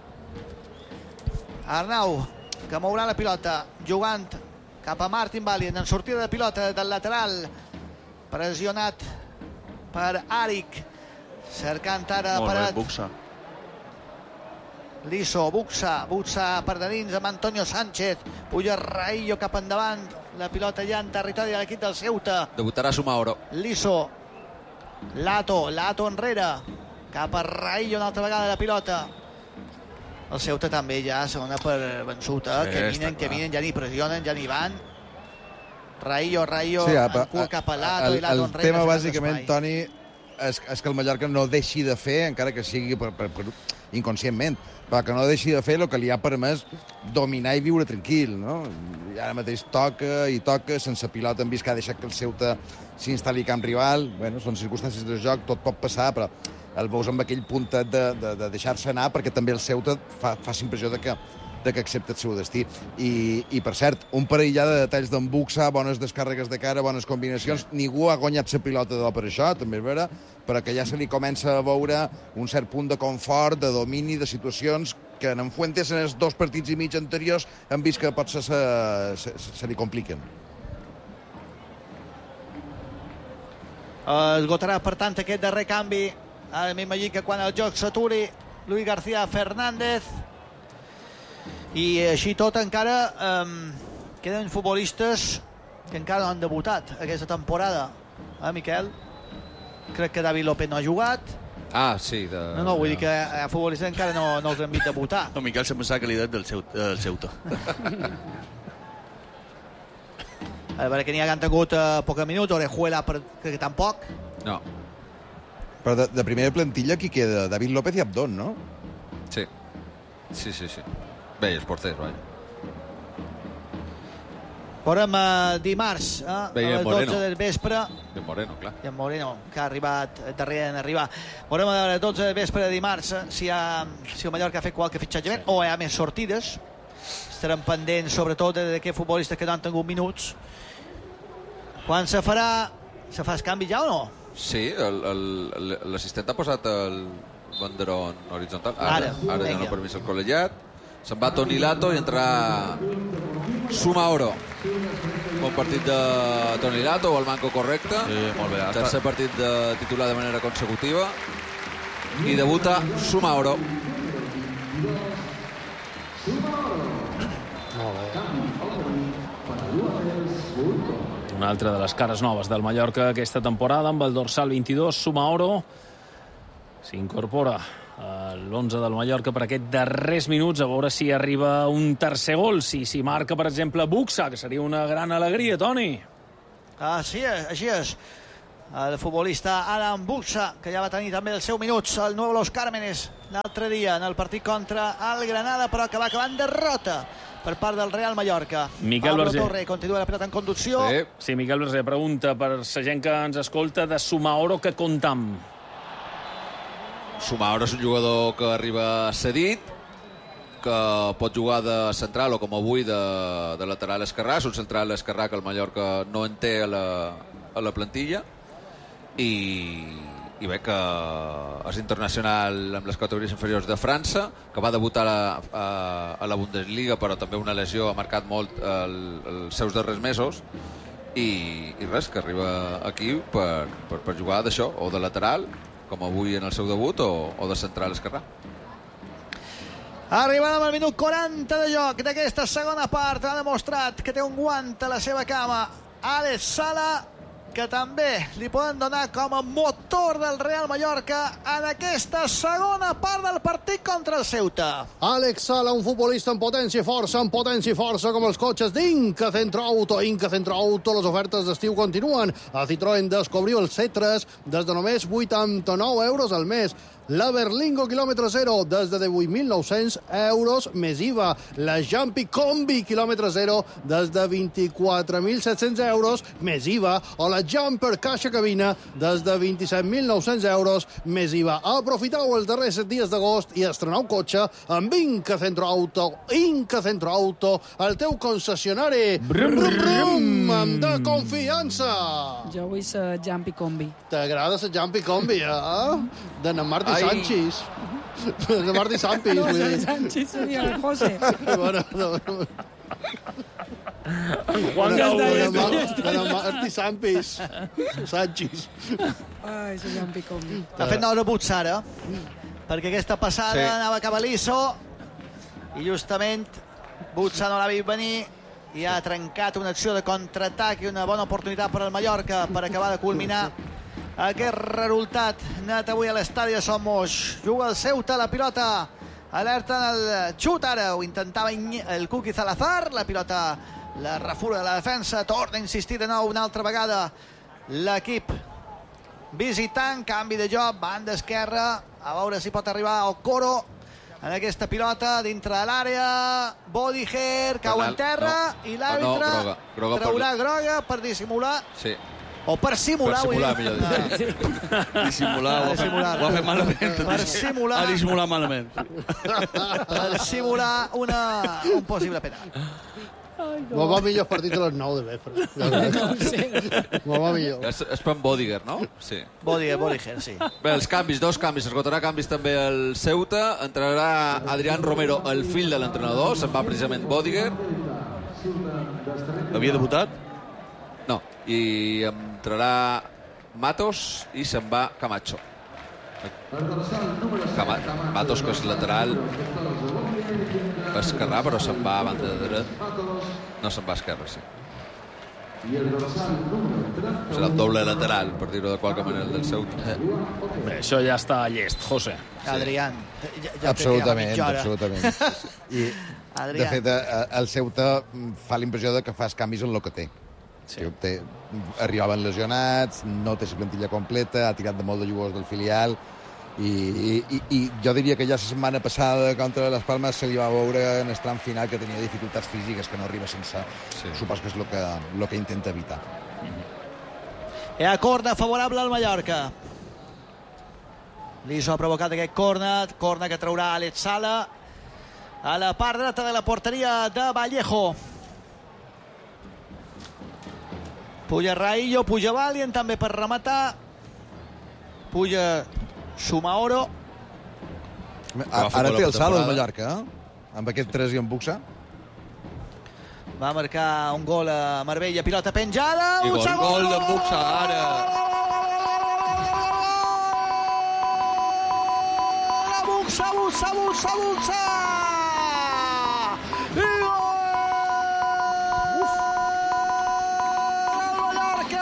Arnau, que mourà la pilota jugant cap a Martin Valien en sortida de pilota del lateral, pressionat per Arik, cercant ara
molt bé, Buxa.
Liso, Buxa per de dins amb Antonio Sánchez, puja Raillo cap endavant, la pilota ja en territori de l'equip del Ceuta.
Debutarà Sumaoro.
Liso, Lato enrere, cap a Raillo una altra vegada la pilota. El Ceuta també ja se dona per vençuta, caminen, ja ni pressionen, ja ni van. Raillo en curt cap a Lato i Lato enrere.
El tema bàsicament, Toni, és que el Mallorca no deixi de fer, encara que sigui per inconscientment, però que no deixi de fer el que li ha permès dominar i viure tranquil, no? I ara mateix toca, sense pilota hem vist que ha deixat que el Ceuta s'instal·li camp rival. Bueno, són circumstàncies de joc, tot pot passar, però el veus amb aquell puntet de deixar-se anar, perquè també el Ceuta fa impressió de que accepta el seu destí. I per cert, un parell ja de detalls d'en Buxa, bones descàrregues de cara, bones combinacions. Ningú ha guanyat la pilota per això, també és vera, però que ja se li comença a veure un cert punt de confort, de domini, de situacions que en Fuentes en els 2 partits i mig anteriors hem vist que potser se li compliquen.
Esgotarà, per tant, aquest darrer canvi. Ara m'imagino que quan el joc s'aturi, Luis García Fernández. I així tot encara queden futbolistes que encara no han debutat aquesta temporada. Miquel? Crec que David López no ha jugat.
Sí.
No, vull dir que a futbolistes encara no els han vist debutar.
No, Miquel se'm pensava que li del Ceuta.
A veure que n'hi ha tingut pocs minuts, Orejuela crec que tampoc.
No.
Però de primera plantilla qui queda? David López i Abdón, no?
Sí. Bé, els porters, vaja.
Veurem dimarts, a les 12 del vespre.
I en Moreno, clar.
I en Moreno, que ha arribat darrere en arribar. Veurem a les 12 del vespre de dimarts si el Mallorca ha fet qualque fitxatge o hi ha més sortides. Estarem pendents, sobretot, d'aquests futbolistes que no han tingut minuts. Quan se fa el canvi ja o no?
Sí, l'assistent ha posat el banderon horitzontal. Ara dona permís al col·legiat. Se'n va Toni Lato i entrarà Sumaoro. Bon partit de Toni Lato, el manco correcte.
Sí, molt bé.
Tercer partit de titular de manera consecutiva. I debuta Sumaoro.
Una altra de les cares noves del Mallorca aquesta temporada, amb el dorsal 22, Sumaoro. S'incorpora a l'11 del Mallorca per aquests darrers minuts, a veure si arriba un tercer gol, si marca, per exemple, Buxa, que seria una gran alegria, Toni.
Així és. El futbolista Adam Buxa, que ja va tenir també els seus minuts al Nou Los Cármenes l'altre dia en el partit contra el Granada, però que va acabar en derrota per part del Real Mallorca.
Miquel
Pablo
Verger.
Torre continua la pilota en conducció.
Sí, Miquel Verger pregunta per la gent que ens escolta de Sumaoro, que comptam.
Sumaoro és un jugador que arriba cedit, que pot jugar de central o com avui de lateral esquerrà. És un central esquerrà que el Mallorca no en té a la plantilla i bé, que és internacional amb les categories inferiors de França, que va debutar a la Bundesliga, però també una lesió ha marcat molt els seus darrers mesos i res, que arriba aquí per jugar d'això, o de lateral com avui en el seu debut, o de central esquerrà.
Arribant amb el minut 40 de joc d'aquesta segona part, ha demostrat que té un guant a la seva cama Alex Sala, que també li poden donar com a motor del Real Mallorca en aquesta segona part del partit contra el Ceuta.
Alex Sala, un futbolista en potència i força, com els cotxes d'Inca Centroauto. Inca Centroauto, les ofertes d'estiu continuen. A Citroën descobriu el C3 des de només 89 euros al mes. La Berlingo quilòmetre 0 des de 18.900 euros més IVA. La Jumpy Combi quilòmetre 0 des de 24.700 euros més IVA. O la Jumper caixa cabina des de 27.900 euros més IVA. Aprofiteu els darrers 7 dies d'agost i estreneu cotxe amb Inca Centroauto. Inca Centroauto, el teu concessionari. Brum, brum, brum, amb de confiança.
Jo vull ser Jumpy Combi.
T'agrada la Jumpy Combi, de na Martí Sánchez. De Martí Sánchez.
No, Sánchez seria el José.
Bueno,
Juan Gaúl.
de na Martí Sánchez.
Ai, la Jumpy Combi.
Ha fet nou rebut, Sara, perquè aquesta passada anava cap a l'ISO i justament Butsa no l'ha vist venir i ha trencat una acció de contraatac i una bona oportunitat per al Mallorca per acabar de culminar aquest resultat net avui a l'estadi de Somos. Juga el Ceuta, la pilota alerta en el xut, ara ho intentava el Cuqui Salazar, la pilota la refura de la defensa, torna a insistir de nou una altra vegada l'equip visitant, canvi de joc, banda esquerra, a veure si pot arribar Okoro en aquesta pilota dintre de l'àrea. Bodiger cau en terra i l'àrbitre traurà groga per dissimular.
Sí.
O per simular,
millor dit.
Dissimular, ho ha fet malament.
Per simular.
Ha dissimulat malament.
Per simular un possible penal.
Molt va millor partit a les 9 de vespre. Molt va millor.
És per Bodiger, no? Sí.
Bodiger, sí.
Bé, els canvis, 2 canvis. Esgotarà canvis també el Ceuta. Entrarà Adrián Romero, el fill de l'entrenador. Se'n va precisament Bodiger.
Havia debutat?
No. I entrarà Matos i se'n va Camacho. Matos, que és lateral esquerrà, però se'n va a banda de dret. No se'n va a esquerra, sí. Serà el doble lateral, per dir-ho de qualque manera, del Ceuta.
Bé, això ja està llest, José.
Adrián.
Absolutament. I,
Adrián.
de fet, el Ceuta fa la impressió de que fas canvis en el que té. Sí. Arribaven lesionats, no té la plantilla completa, ha tirat de molt de jugadors del filial i jo diria que ja la setmana passada contra les Palmes se li va veure en el tram final que tenia dificultats físiques, que no arriba sense. Sí. Supos que és el que intenta evitar.
Hi ha corna favorable al Mallorca. L'ISO ha provocat aquest corna que traurà Alex Sala a la part dreta de la porteria de Vallejo. Puja Raillo, puja Valien també per rematar, puja Sumaoro.
Ara té el salt el Mallorca, amb aquest 3 i amb Buxa.
Va marcar un gol a Marbella, pilota penjada.
I gol de Buxa, ara.
Buxa. I gol! Mallorca!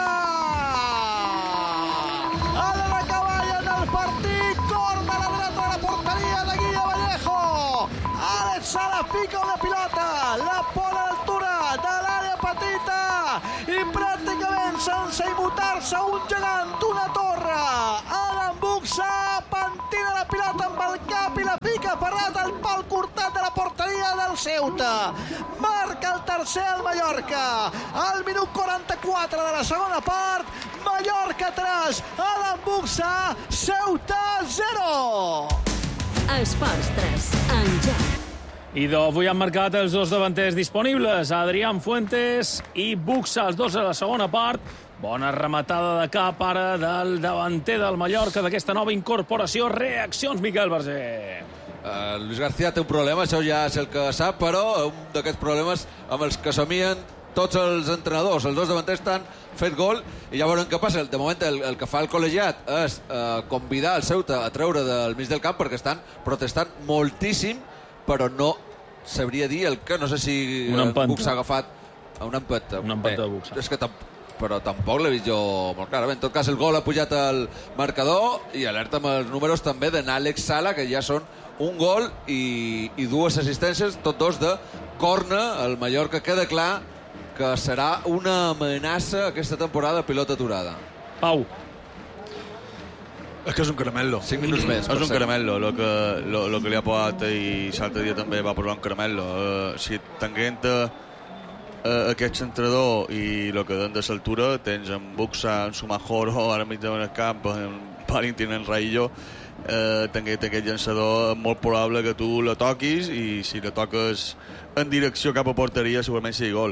A la caballa del partit, corna a la dreta de la porteria de Guilla Vallejo. Àlex Sala pica una pilota, la posa a l'altura de l'àrea petita i pràcticament sense immutar-se un gegant, una torre. Adam Buxa pentina la pilota amb el cap i la pica parrat al pal curtat de la porteria del Ceuta. Marca el tercer al Mallorca. Al minut 44 de la segona part, Mallorca 3, Adam Buxa, Ceuta 0.
Esports 3, en joc.
I avui han marcat els dos davanters disponibles, Adrián Fuentes i Buxa, els dos a la segona part. Bona rematada de cap ara del davanter del Mallorca, d'aquesta nova incorporació. Reaccions, Miquel Berger.
Luis García té un problema, això ja és el que sap, però un d'aquests problemes amb els que somien tots els entrenadors. Els dos davanters estan fet gol i ja veurem què passa. De moment el que fa el col·legiat és convidar el Ceuta a treure del mig del camp perquè estan protestant moltíssim, però no sabria dir el que. No sé si Buxa ha agafat un empat.
Un empat de Buxa.
És que però tampoc l'he vist jo molt clar. En tot cas, el gol ha pujat al marcador i alerta amb els números també d'Àlex Sala, que ja són un gol i dues assistències, tots dos de corna. El Mallorca queda clar que serà una amenaça aquesta temporada de pilota aturada.
Pau.
És que és un caramel·lo.
5 minuts més.
És un caramel·lo. Lo que li ha posat i l'altre dia també va posar un caramel·lo. Si tenint aquest centrador i el que den de l'altura, tens en Buxa, en Sumajoro, ara mig del camp, en Valentín, en Raillo, tenint aquest llançador, és molt probable que tu la toquis i si la toques en direcció cap a porteria segurament sigui gol.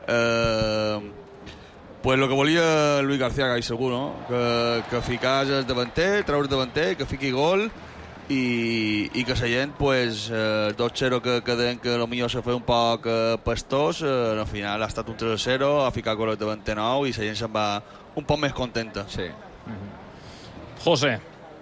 Pues lo que volia Luis García, que segur, no? Que ficàs el davanter, treure el davanter, que fiqui gol i que la gent, pues, 2-0 que deien que potser se feia un poc pastós, al final ha estat un 3-0, ha ficat gol el davanter nou i la gent se'n va un poc més contenta.
Sí.
José.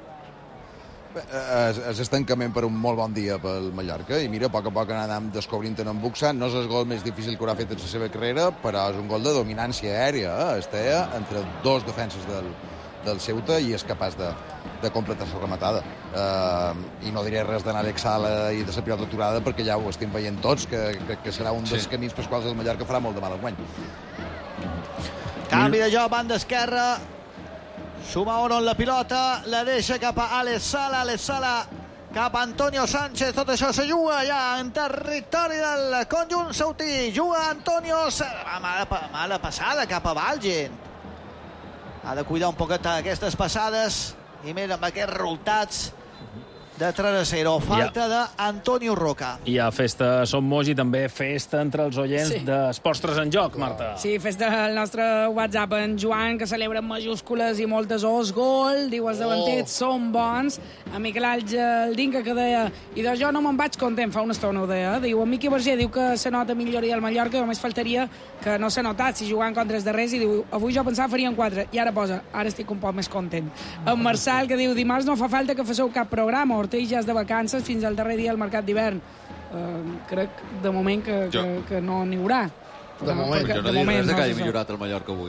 És estancament per un molt bon dia pel Mallorca i mira, a poc anàvem descobrint en Buxa. No és el gol més difícil que haurà fet en la seva carrera, però és un gol de dominància aèria. Està entre dos defenses del Ceuta i és capaç de completar la rematada. I no diré res d'Àlex Sala i de la pilota aturada perquè ja ho estem veient tots, que serà un dels camins pels quals el Mallorca farà molt de mal enguany.
Canvi de joc, banda esquerra. Sumahoro en la pilota, la deixa cap a Àlex Sala cap a Antonio Sánchez. Tot això se juga ja en territori del conjunt ceutí. Juga Antonio mala passada cap a Valgen. Ha de cuidar un poquet aquestes passades i mira, amb aquests resultats de 3-0. Falta d'Antonio Roca.
Hi ha festa a Som Moix i també festa entre els oients d'Esports 3 en joc, Marta.
Sí, festa al nostre WhatsApp en Joan, que celebra en majúscules i moltes O's. Gol, diu els davanters, són bons. A Miquel Àngel Dinca, que deia, i de jo no me'n vaig content, fa una estona ho deia. Diu, en Miqui Berger diu que se nota milloria del Mallorca, només faltaria que no s'ha notat si jugant contra els darrers, i diu, avui jo pensava farien 4, i ara posa, ara estic un poc més content. En Marçal, que diu, dimarts no fa falta que fasseu cap programa, Ortell ja és de vacances fins al darrer dia del mercat d'hivern. Crec de moment que no n'hi haurà.
De moment.
Jo no dic res que hagi millorat el Mallorca avui.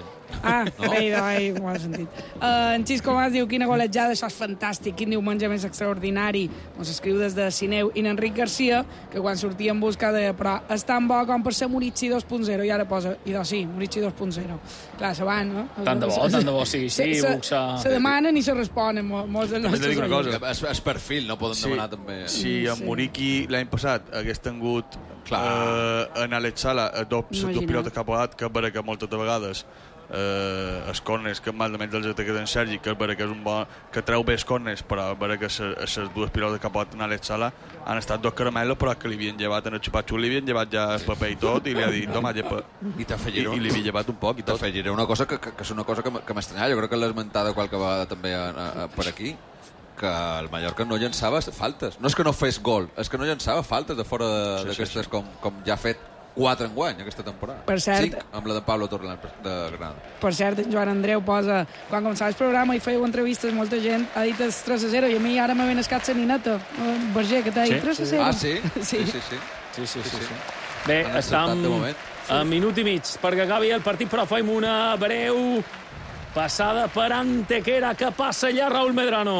Ho has sentit. En Xisco Mas diu, quina golejada, això és fantàstic, quin diumenge més extraordinari. Ens escriu des de Sineu. I n'Enric Garcia, que quan sortia en busca deia, però és tan bo com per ser Murici 2.0, i ara posa, sí, Murici 2.0 Clar, se van, no?
Tant de bo, sí, Buxa.
Se demanen i se responen molts dels nostres
amics. És perfil, no podem demanar també.
Si en Muriqui l'any passat hagués tingut en Àlex Sala dos pilotes que ha posat, que és vera que moltes vegades els corners que malament dels ataques d'en Sergi, que és vera que és un bon que treu bé els corners, però és vera que les dues pilotes que ha posat en Àlex Sala han estat dos caramelos, però que li havien llevat en el xupatxu, li havien llevat ja el paper i tot, i li ha dit, toma, llepa, i li havia llevat un poc i tot.
T'afegiré una cosa que és una cosa que m'estranyava, jo crec que l'he esmentada qualque vegada també per aquí, que el Mallorca no llançava faltes. No és que no fes gol, és que no llançava faltes de fora d'aquestes com ja ha fet 4 enguany aquesta temporada.
Per cert.
5 amb la de Pablo Torrent de Granada.
Per cert, en Joan Andreu posa... Quan començava el programa i fèieu entrevistes, molta gent ha dit el 3-0 i a mi ara m'ha ben escat la nineta. Berger, que t'ha dit 3-0.
Ah, sí?
Sí.
Sí. Bé, estem a minut i mig perquè acabi el partit, però fem una breu passada per Antequera. Que passa allà, Raúl Medrano?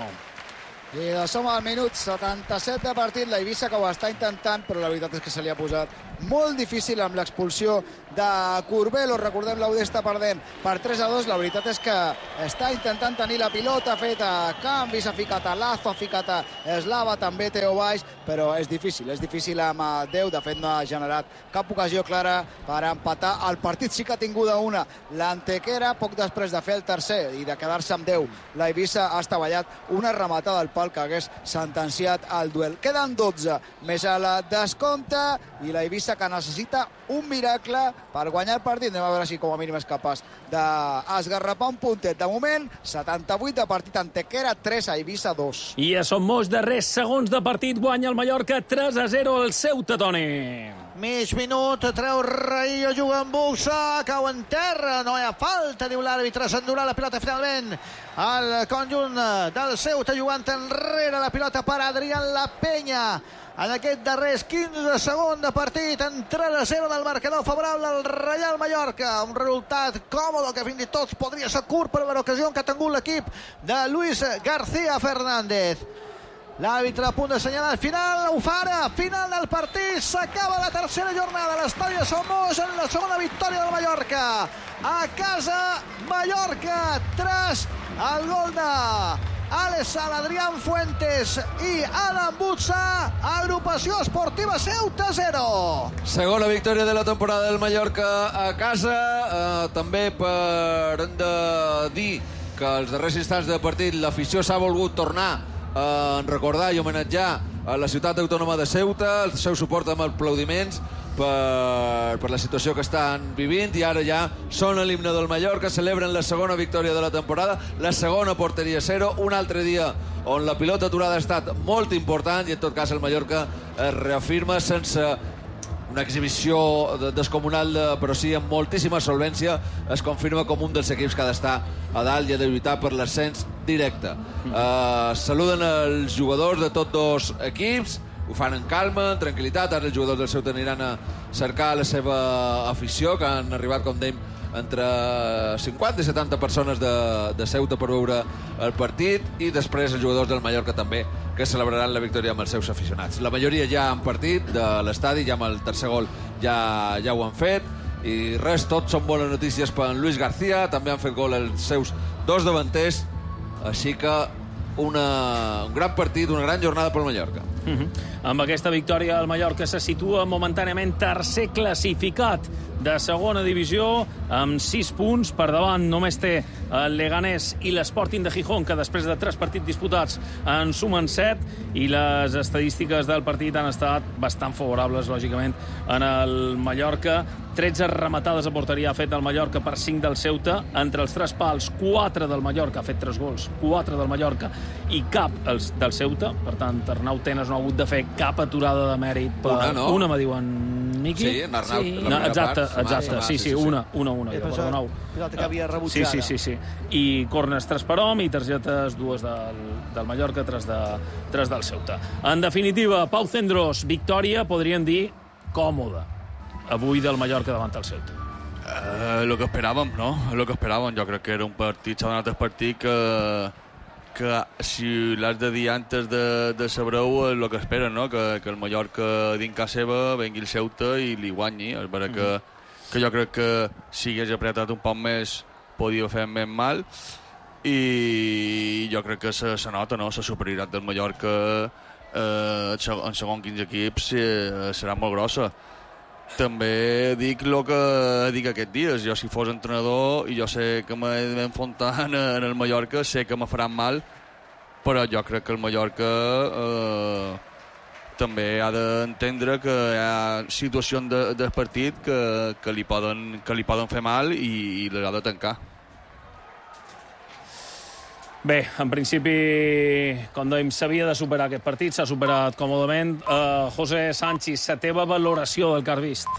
I som al minut 77 de partit. La Eivissa que ho està intentant, però la veritat és que se li ha posat molt difícil amb l'expulsió de Curbelo. Recordem, l'Aude està perdent per 3-2. La veritat és que està intentant tenir la pilota, ha fet canvis, ha ficat a Lazo, ha ficat a Eslava, també Teo Baix, però és difícil amb 10. De fet, no ha generat cap ocasió clara per empatar el partit. Sí que ha tingut una l'Antequera, poc després de fer el tercer i de quedar-se amb 10. La Eivissa ha estavellat una rematada al pal que hagués sentenciat el duel. Queden 12 més a la descompte i la Eivissa que necessita un miracle per guanyar el partit. Anem a veure si com a mínim és capaç d'esgarrapar un puntet. De moment, 78 de partit, Antequera 3, Eivissa 2.
I ja són molts darrers segons de partit. Guanya el Mallorca 3-0 al Ceuta, Toni.
Mig minut, treu Raillo, juga amb Buxa, cau en terra, no hi ha falta, diu l'àrbitre, s'endurà la pilota finalment el conjunt del Ceuta, jugant enrere la pilota per Adrián La Peña. En aquest darrers 15 segons de partit, en 3-0 del marcador favorable al Reial Mallorca. Un resultat còmode que fins i tot podria ser curt per l'ocasió que ha tingut l'equip de Luis García Fernández. L'àrbitre a punt d'assenyalar el final, ho farà, final del partit, s'acaba la tercera jornada a l'estadi de Somos en la segona victòria del Mallorca. A casa, Mallorca, tras el gol de Alessal, Adrián Fuentes i Adam Butza, agrupació esportiva Ceuta 0.
Segona victòria de la temporada del Mallorca a casa. També per de dir que als darrers instants de partit l'afició s'ha volgut tornar a recordar i homenatjar a la ciutat autònoma de Ceuta, el seu suport amb aplaudiments per la situació que estan vivint, i ara ja sona l'himne del Mallorca, celebren la segona victòria de la temporada, la segona porteria 0, un altre dia on la pilota aturada ha estat molt important i en tot cas el Mallorca es reafirma sense una exhibició descomunal, però sí amb moltíssima solvència, es confirma com un dels equips que ha d'estar a dalt i ha de lluitar per l'ascens directe. Saluden els jugadors de tots dos equips, ho fan en calma, en tranquil·litat. Ara els jugadors del Ceuta aniran a cercar la seva afició, que han arribat, com dèiem, entre 50 i 70 persones de Ceuta per veure el partit, i després els jugadors del Mallorca també, que celebraran la victòria amb els seus aficionats. La majoria ja han partit de l'estadi, ja amb el tercer gol ja ho han fet, i res, tot són bones notícies per en Luis García, també han fet gol els seus dos davanters, així que un gran partit, una gran jornada pel Mallorca.
Amb aquesta victòria el Mallorca se situa momentàniament tercer classificat de segona divisió amb 6 punts. Per davant només té el Leganés i l'Sporting de Gijón, que després de 3 partits disputats en sumen 7, i les estadístiques del partit han estat bastant favorables, lògicament, en el Mallorca. 13 rematades a porteria ha fet el Mallorca per 5 del Ceuta. Entre els 3 pals, 4 del Mallorca, ha fet 3 gols, 4 del Mallorca i cap del Ceuta. Per tant, Arnau Tenas no ha hagut de fer cap aturada de mèrit. Una me diuen Miqui.
Sí, en Arnau.
Sí. No, exacte. Sí, una.
Pilota que havia rebutjada.
Sí. I corners 3 per hom i targetes 2 del Mallorca, 3 del Ceuta. En definitiva, Pau Cendrós, victòria, podríem dir, còmoda avui del Mallorca davant del Ceuta.
Lo que esperàvem, no? Lo que esperàvem. Jo crec que era un partit, s'ha donat el partit que si l'has de dir antes de saber-ho, és el que esperen, no? Que el Mallorca dins casa seva vengui el Ceuta i li guanyi. És vera que jo crec que si hagués apretat un poc més podia fer més mal, i jo crec que se nota, no? La superioritat del Mallorca en segons quins equips serà molt grossa. També dic el que dic aquests dies. Jo, si fos entrenador i jo sé que m'he d'enfrontar en el Mallorca, sé que me faran mal, però jo crec que el Mallorca també ha d'entendre que hi ha situacions del partit que li poden fer mal i les ha de tancar.
Bé, en principi, com dèiem, s'havia de superar aquest partit, s'ha superat còmodament. José Sánchez, la teva valoració del que has vist?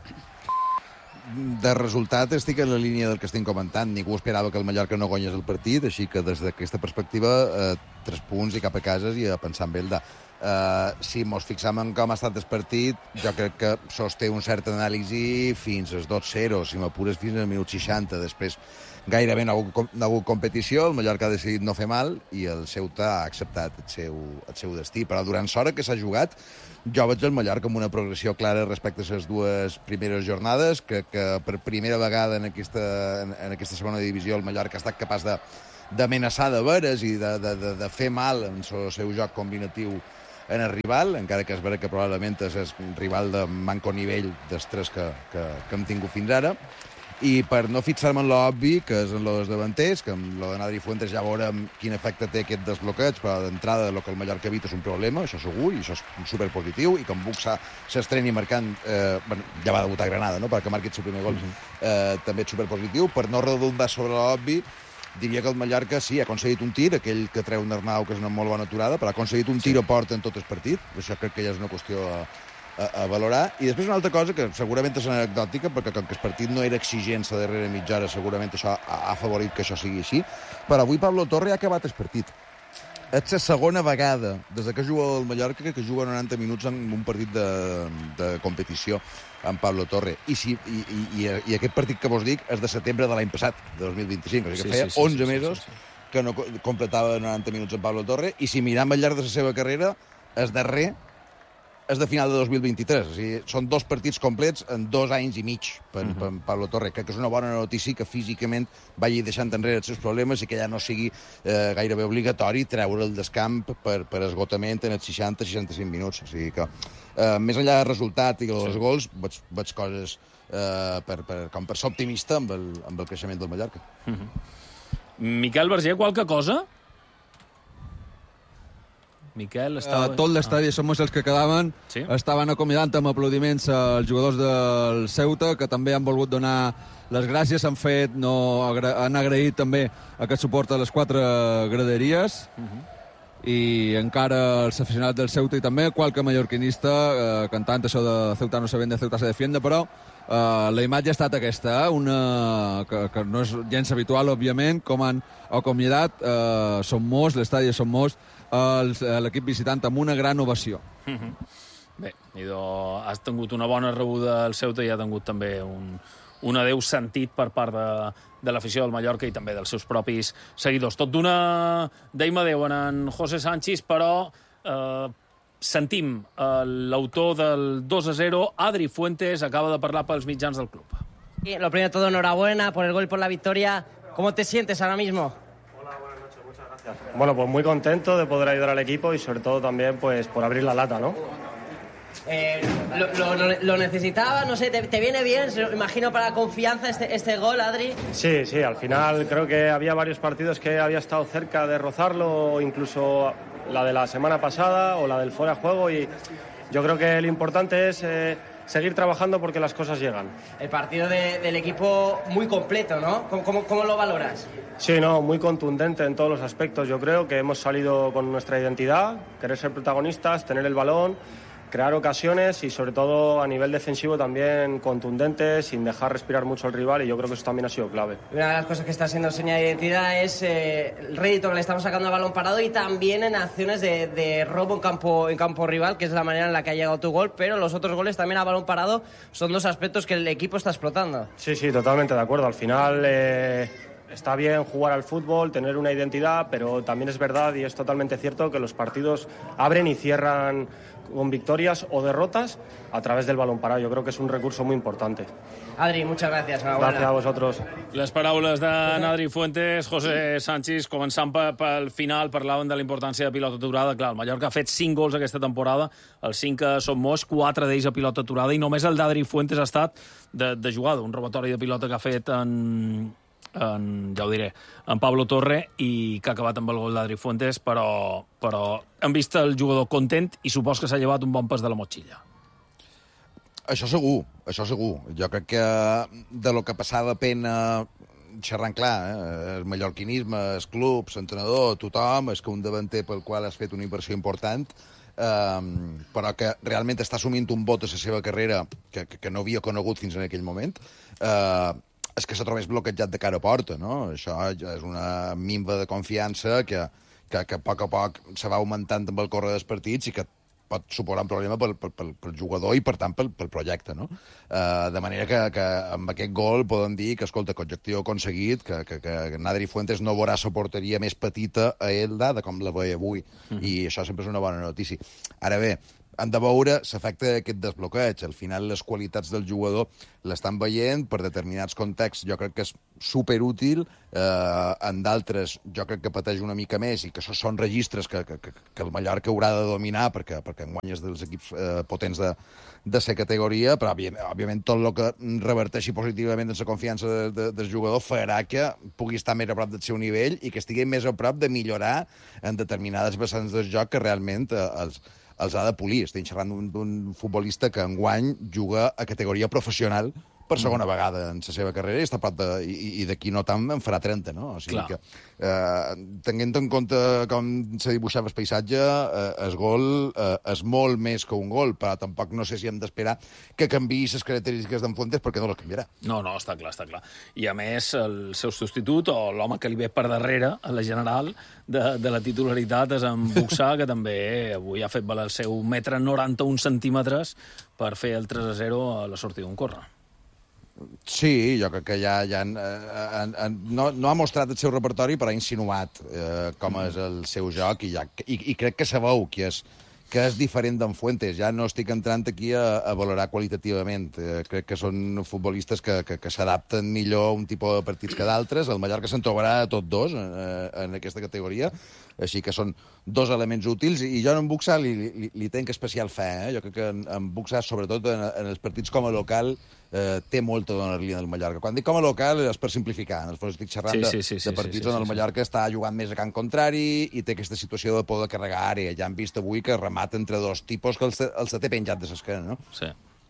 De resultat estic en la línia del que estem comentant. Ningú esperava que el Mallorca no guanyés el partit, així que des d'aquesta perspectiva 3 punts i cap a casa i a pensar en Belda. Si mos fixam en com ha estat el partit, jo crec que sosté un cert anàlisi fins als 2-0, si m'apures fins al minut 60. Després gairebé no ha hagut competició, el Mallorca ha decidit no fer mal i el Ceuta ha acceptat el seu destí. Però durant l'hora que s'ha jugat, jo veig el Mallorca amb una progressió clara respecte a les 2 primeres jornades, que per primera vegada en aquesta segona divisió el Mallorca ha estat capaç d'amenaçar de veres i de fer mal en el seu joc combinatiu en el rival, encara que és vera que probablement és el rival de manco nivell dels 3 que hem tingut fins ara. I per no fixar-me en l'obvi, que és en los davanters, que amb lo d'Adri Fuentes ja veurem quin efecte té aquest desbloqueig, però d'entrada el que el Mallorca evita és un problema, això segur, i això és superpositiu, i com Buxa s'estreni marcant, ja va debutar a Granada, no?, perquè marqui el seu primer gol, també és superpositiu. Per no redundar sobre l'obvi, diria que el Mallorca sí, ha aconseguit un tir, aquell que treu un Arnau, que és una molt bona aturada, però ha aconseguit un tir a porta en tot el partit, això crec que ja és una qüestió a valorar. I després una altra cosa que segurament és anecdòtica, perquè com que el partit no era exigent la darrera mitja hora, segurament això ha afavorit que això sigui així, però avui Pablo Torre ha acabat el partit. És la segona vegada des que juga el Mallorca que juga 90 minuts en un partit de competició amb Pablo Torre. I aquest partit que vos dic és de setembre de l'any passat, de 2025. O sigui que feia 11 mesos que no completava 90 minuts amb Pablo Torre, i si mirem al llarg de la seva carrera, el darrer és de final de 2023. O sigui, són 2 partits complets en 2 anys i mig per Pablo Torre. Crec que és una bona notícia que físicament vagi deixant enrere els seus problemes i que ja no sigui gairebé obligatori treure'l del camp per esgotament en els 60-65 minuts. O sigui que, més enllà del resultat i dels gols, veig coses com per ser optimista amb el creixement del Mallorca.
Miquel Verger, qualque cosa? Miquel,
tot l'estadi, som els que quedaven, estaven acomiadant amb aplaudiments els jugadors del Ceuta, que també han volgut donar les gràcies, han agraït també aquest suport a les 4 graderies, i encara els aficionats del Ceuta i també qualque mallorquinista cantant això de Ceuta no se vende, Ceuta se defiende, però la imatge ha estat aquesta, que no és gens habitual, òbviament, com han acomiadat Som Mos, l'estadi de Som Mos, l'equip visitant amb una gran ovació.
Bé, has tingut una bona rebuda al Ceuta i ha tingut també un adeu sentit per part de l'afició del Mallorca i també dels seus propis seguidors. Tot d'una deim adeu en José Sánchez, però sentim l'autor del 2-0, Adri Fuentes, acaba de parlar pels mitjans del club.
Lo primero de todo, enhorabuena por el gol, por la victoria. ¿Cómo te sientes ahora mismo?
Bueno, pues muy contento de poder ayudar al equipo y sobre todo también pues por abrir la lata, ¿no?
Lo necesitaba, no sé, ¿te viene bien? Imagino para la confianza este gol, Adri.
Sí, al final creo que había varios partidos que había estado cerca de rozarlo, incluso la de la semana pasada o la del fuera de juego, y yo creo que lo importante es seguir trabajando porque las cosas llegan.
El partido del equipo muy completo, ¿no? ¿Cómo lo valoras?
Sí, muy contundente en todos los aspectos. Yo creo que hemos salido con nuestra identidad, querer ser protagonistas, tener el balón, crear ocasiones y sobre todo a nivel defensivo también contundente, sin dejar respirar mucho al rival, y yo creo que eso también ha sido clave.
Una de las cosas que está siendo señal de identidad es el rédito que le estamos sacando al balón parado y también en acciones de robo en campo rival, que es la manera en la que ha llegado tu gol, pero los otros goles también a balón parado son 2 aspectos que el equipo está explotando.
Sí, totalmente de acuerdo. Al final está bien jugar al fútbol, tener una identidad, pero también es verdad y es totalmente cierto que los partidos abren y cierran con victorias o derrotas a través del balón parado. Yo creo que es un recurso muy importante.
Adri, muchas gracias. Enhorabuena.
Gracias a vosotros.
Les paraules d'Adri Fuentes, José Sánchez, començant pel final, parlaven de la importància de pilota aturada. Clar, el Mallorca ha fet 5 gols aquesta temporada, els 5 que són Mos, 4 d'ells a pilota aturada, i només el d'Adri Fuentes ha estat de jugada, un robatori de pilota que ha fet en Pablo Torre i que ha acabat amb el gol d'Adri Fuentes, però hem vist el jugador content i supos que s'ha llevat un bon pes de la motxilla.
Això segur. Jo crec que de lo que passava pena xerrant clar, el mallorquinisme, els clubs, l'entrenador, tothom, és que un davanter pel qual has fet una inversió important, però que realment està assumint un vot a la seva carrera que no havia conegut fins en aquell moment, és que se trobés bloquejat de cara a porta, no? Això ja és una minva de confiança que a poc se va augmentant amb el córrer dels partits i que pot suposar un problema pel jugador i, per tant, pel projecte, no? De manera que amb aquest gol podem dir que, escolta, que objectiu aconseguit, que Adri Fuentes no veurà la porteria més petita a Elda de com la veia avui. I això sempre és una bona notícia. Ara bé, han de veure l'efecte d'aquest desbloqueig. Al final, les qualitats del jugador l'estan veient per determinats contexts. Jo crec que és superútil. En d'altres, jo crec que pateix una mica més i que això són registres que el Mallorca haurà de dominar perquè enguany és dels equips potents de ser categoria, però, òbviament, tot el que reverteixi positivament en la confiança del jugador farà que pugui estar més a prop del seu nivell i que estigui més a prop de millorar en determinades vessants del joc que realment els ha de polir. Estem xerrant d'un futbolista que enguany juga a categoria professional per segona vegada en la seva carrera i està a prop i d'aquí no tant en farà 30, no? O sigui que, tenint en compte com se dibuixava el paisatge, el gol és molt més que un gol, però tampoc no sé si hem d'esperar que canviï les característiques d'en Fuentes perquè no les canviarà.
No, està clar. I a més, el seu substitut, o l'home que li ve per darrere, a la general, de la titularitat és en Buxà, que també avui ha fet valer el seu 1,91 m per fer el 3-0 a la sortida d'un córrer.
Sí, jo crec que ja no ha mostrat el seu repertori, però ha insinuat com és el seu joc i crec que sabeu que és diferent d'en Fuentes. Ja no estic entrant aquí a valorar qualitativament. Crec que són futbolistes que s'adapten millor a un tipus de partits que d'altres. El Mallorca se'n trobarà tots dos en aquesta categoria, així que són dos elements útils, i jo en Buxà li tenc especial fe. Jo crec que en Buxà, sobretot en els partits com a local, té molta donar-li al Mallorca. Quan dic com a local és per simplificar. En el fons estic xerrant de partits on el Mallorca està jugant més a camp contrari i té aquesta situació de poder carregar àrea. Ja hem vist avui que remata entre dos tipus que els té penjat de l'esquena, no?
Sí.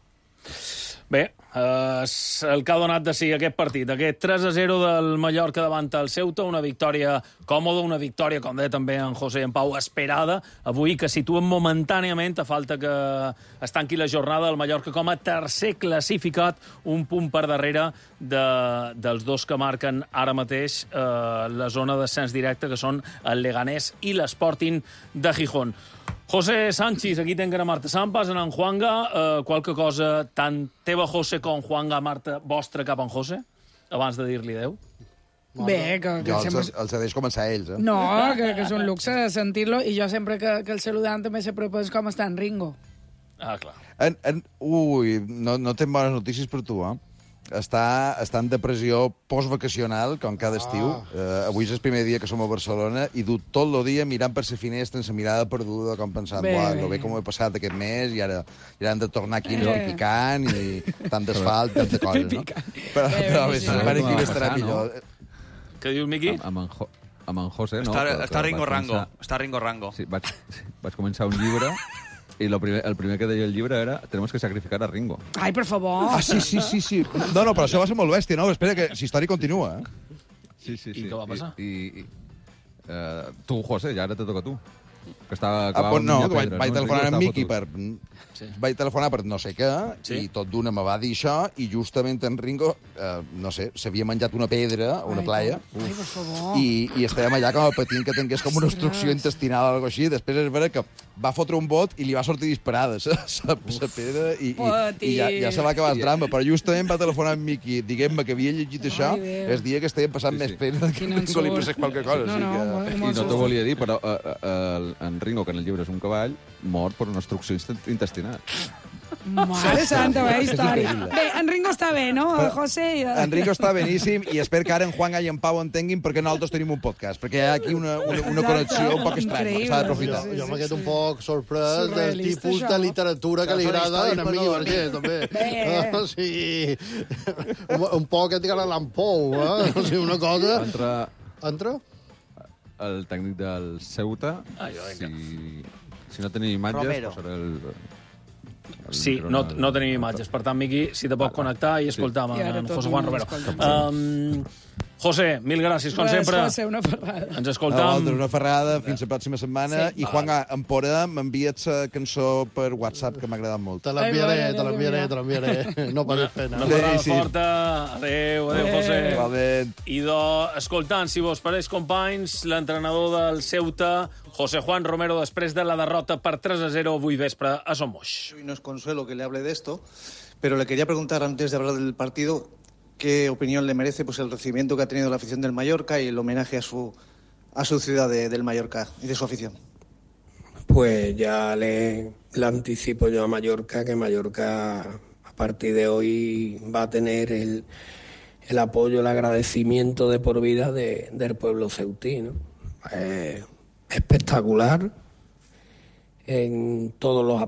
Bé, el que ha donat de si aquest partit, aquest 3-0 del Mallorca davant el Ceuta, una victòria còmoda, una victòria, com deia també en José i en Pau, esperada, avui que situen momentàniament, a falta que es tanqui la jornada, el Mallorca com a tercer classificat, un punt per darrere dels dos que marquen ara mateix la zona d'ascens directe, que són el Leganés i l'Sporting de Gijón. José Sánchez, aquí tenc a Marta Sampas, en Juanga, qualque cosa tant teva, José, com Juanga, Marta, vostra cap en José, abans de dir-li adeu?
Bé, que
jo
sempre...
els deixo començar ells,
No, que és un luxe sentir-lo, i jo sempre que el saludant també se proposa com està en Ringo.
Ah, clar.
Ui, no tenc bones notícies per tu, Està en depressió postvacacional, com cada estiu. Avui és el primer dia que som a Barcelona i du tot el dia mirant per la finestra amb la mirada perduda, com pensant, lo bé com ho he passat aquest mes i ara hem de tornar aquí picant i tant d'asfalt, tanta cosa, no? Però bé, separa qui estarà millor.
Què dius, Miqui?
Amb en José, no?
Està Ringo Rango.
Sí, vaig començar un llibre i el primer que deia el llibre era «Tenemos que sacrificar a Ringo».
Ai, per favor.
Ah, sí. No, però això va ser molt bèstia, no? Espera, que la història continua,
Sí.
I què va passar?
Tu, José, ja ara te toca a tu. Que estava...
Vaig telefonar amb Miqui vaig telefonar per no sé què, i tot d'una me va dir això, i justament en Ringo, no sé, s'havia menjat una pedra, una playa, i estàvem allà com a patint que tingués com una obstrucció intestinal o alguna cosa així. Després és vera que va fotre un bot i li va sortir disparada la pedra, i ja se va acabar el drama. Però justament va telefonar amb Miqui, diguem-me que havia llegit això, el dia que estàvem passant més pena que Ringo li passés qualque cosa.
I no t'ho volia dir, però en Ringo, que en el llibre és un cavall, mort per una obstrucció intestinal.
Mare santa, bé, història. Bé, en Ringo està bé, no, José?
En Ringo està beníssim, i espero que ara en Juanga i en Pau entenguin perquè nosaltres tenim un podcast, perquè hi ha aquí una connexió un poc estranya, que s'ha d'aprofitar.
Jo m'he quedat un poc sorprès del tipus de literatura que li agrada a Miqui Vergés, també. Sí, un poc Edgar Allan Poe, o sigui, una cosa... Entra?
El tècnic del Ceuta, si no tenim imatges, posaré el...
Sí, no tenim imatges. Per tant, Miqui, si te pots connectar i escoltar en José Juan Romero. José, mil gràcies, com sempre.
José, una ferrada.
Ens escoltam.
Una ferrada, fins la pròxima setmana. Sí. I, Juan, empora, m'envies la cançó per WhatsApp, que m'ha agradat molt.
Te l'enviaré. No podés fer
una ferrada forta. Adéu, José.
Igualment.
I escoltant, si vos pareix, companys, l'entrenador del Ceuta, José Juan Romero, després de la derrota per 3-0 avui vespre a Son Moix.
No es consuelo que le hable de esto, pero le quería preguntar antes de hablar del partido qué opinión le merece pues el recibimiento que ha tenido la afición del Mallorca y el homenaje a su ciudad del Mallorca y de su afición.
Pues ya le anticipo yo a Mallorca que Mallorca a partir de hoy va a tener el apoyo, el agradecimiento de por vida del pueblo ceutí, ¿no? Espectacular en todos los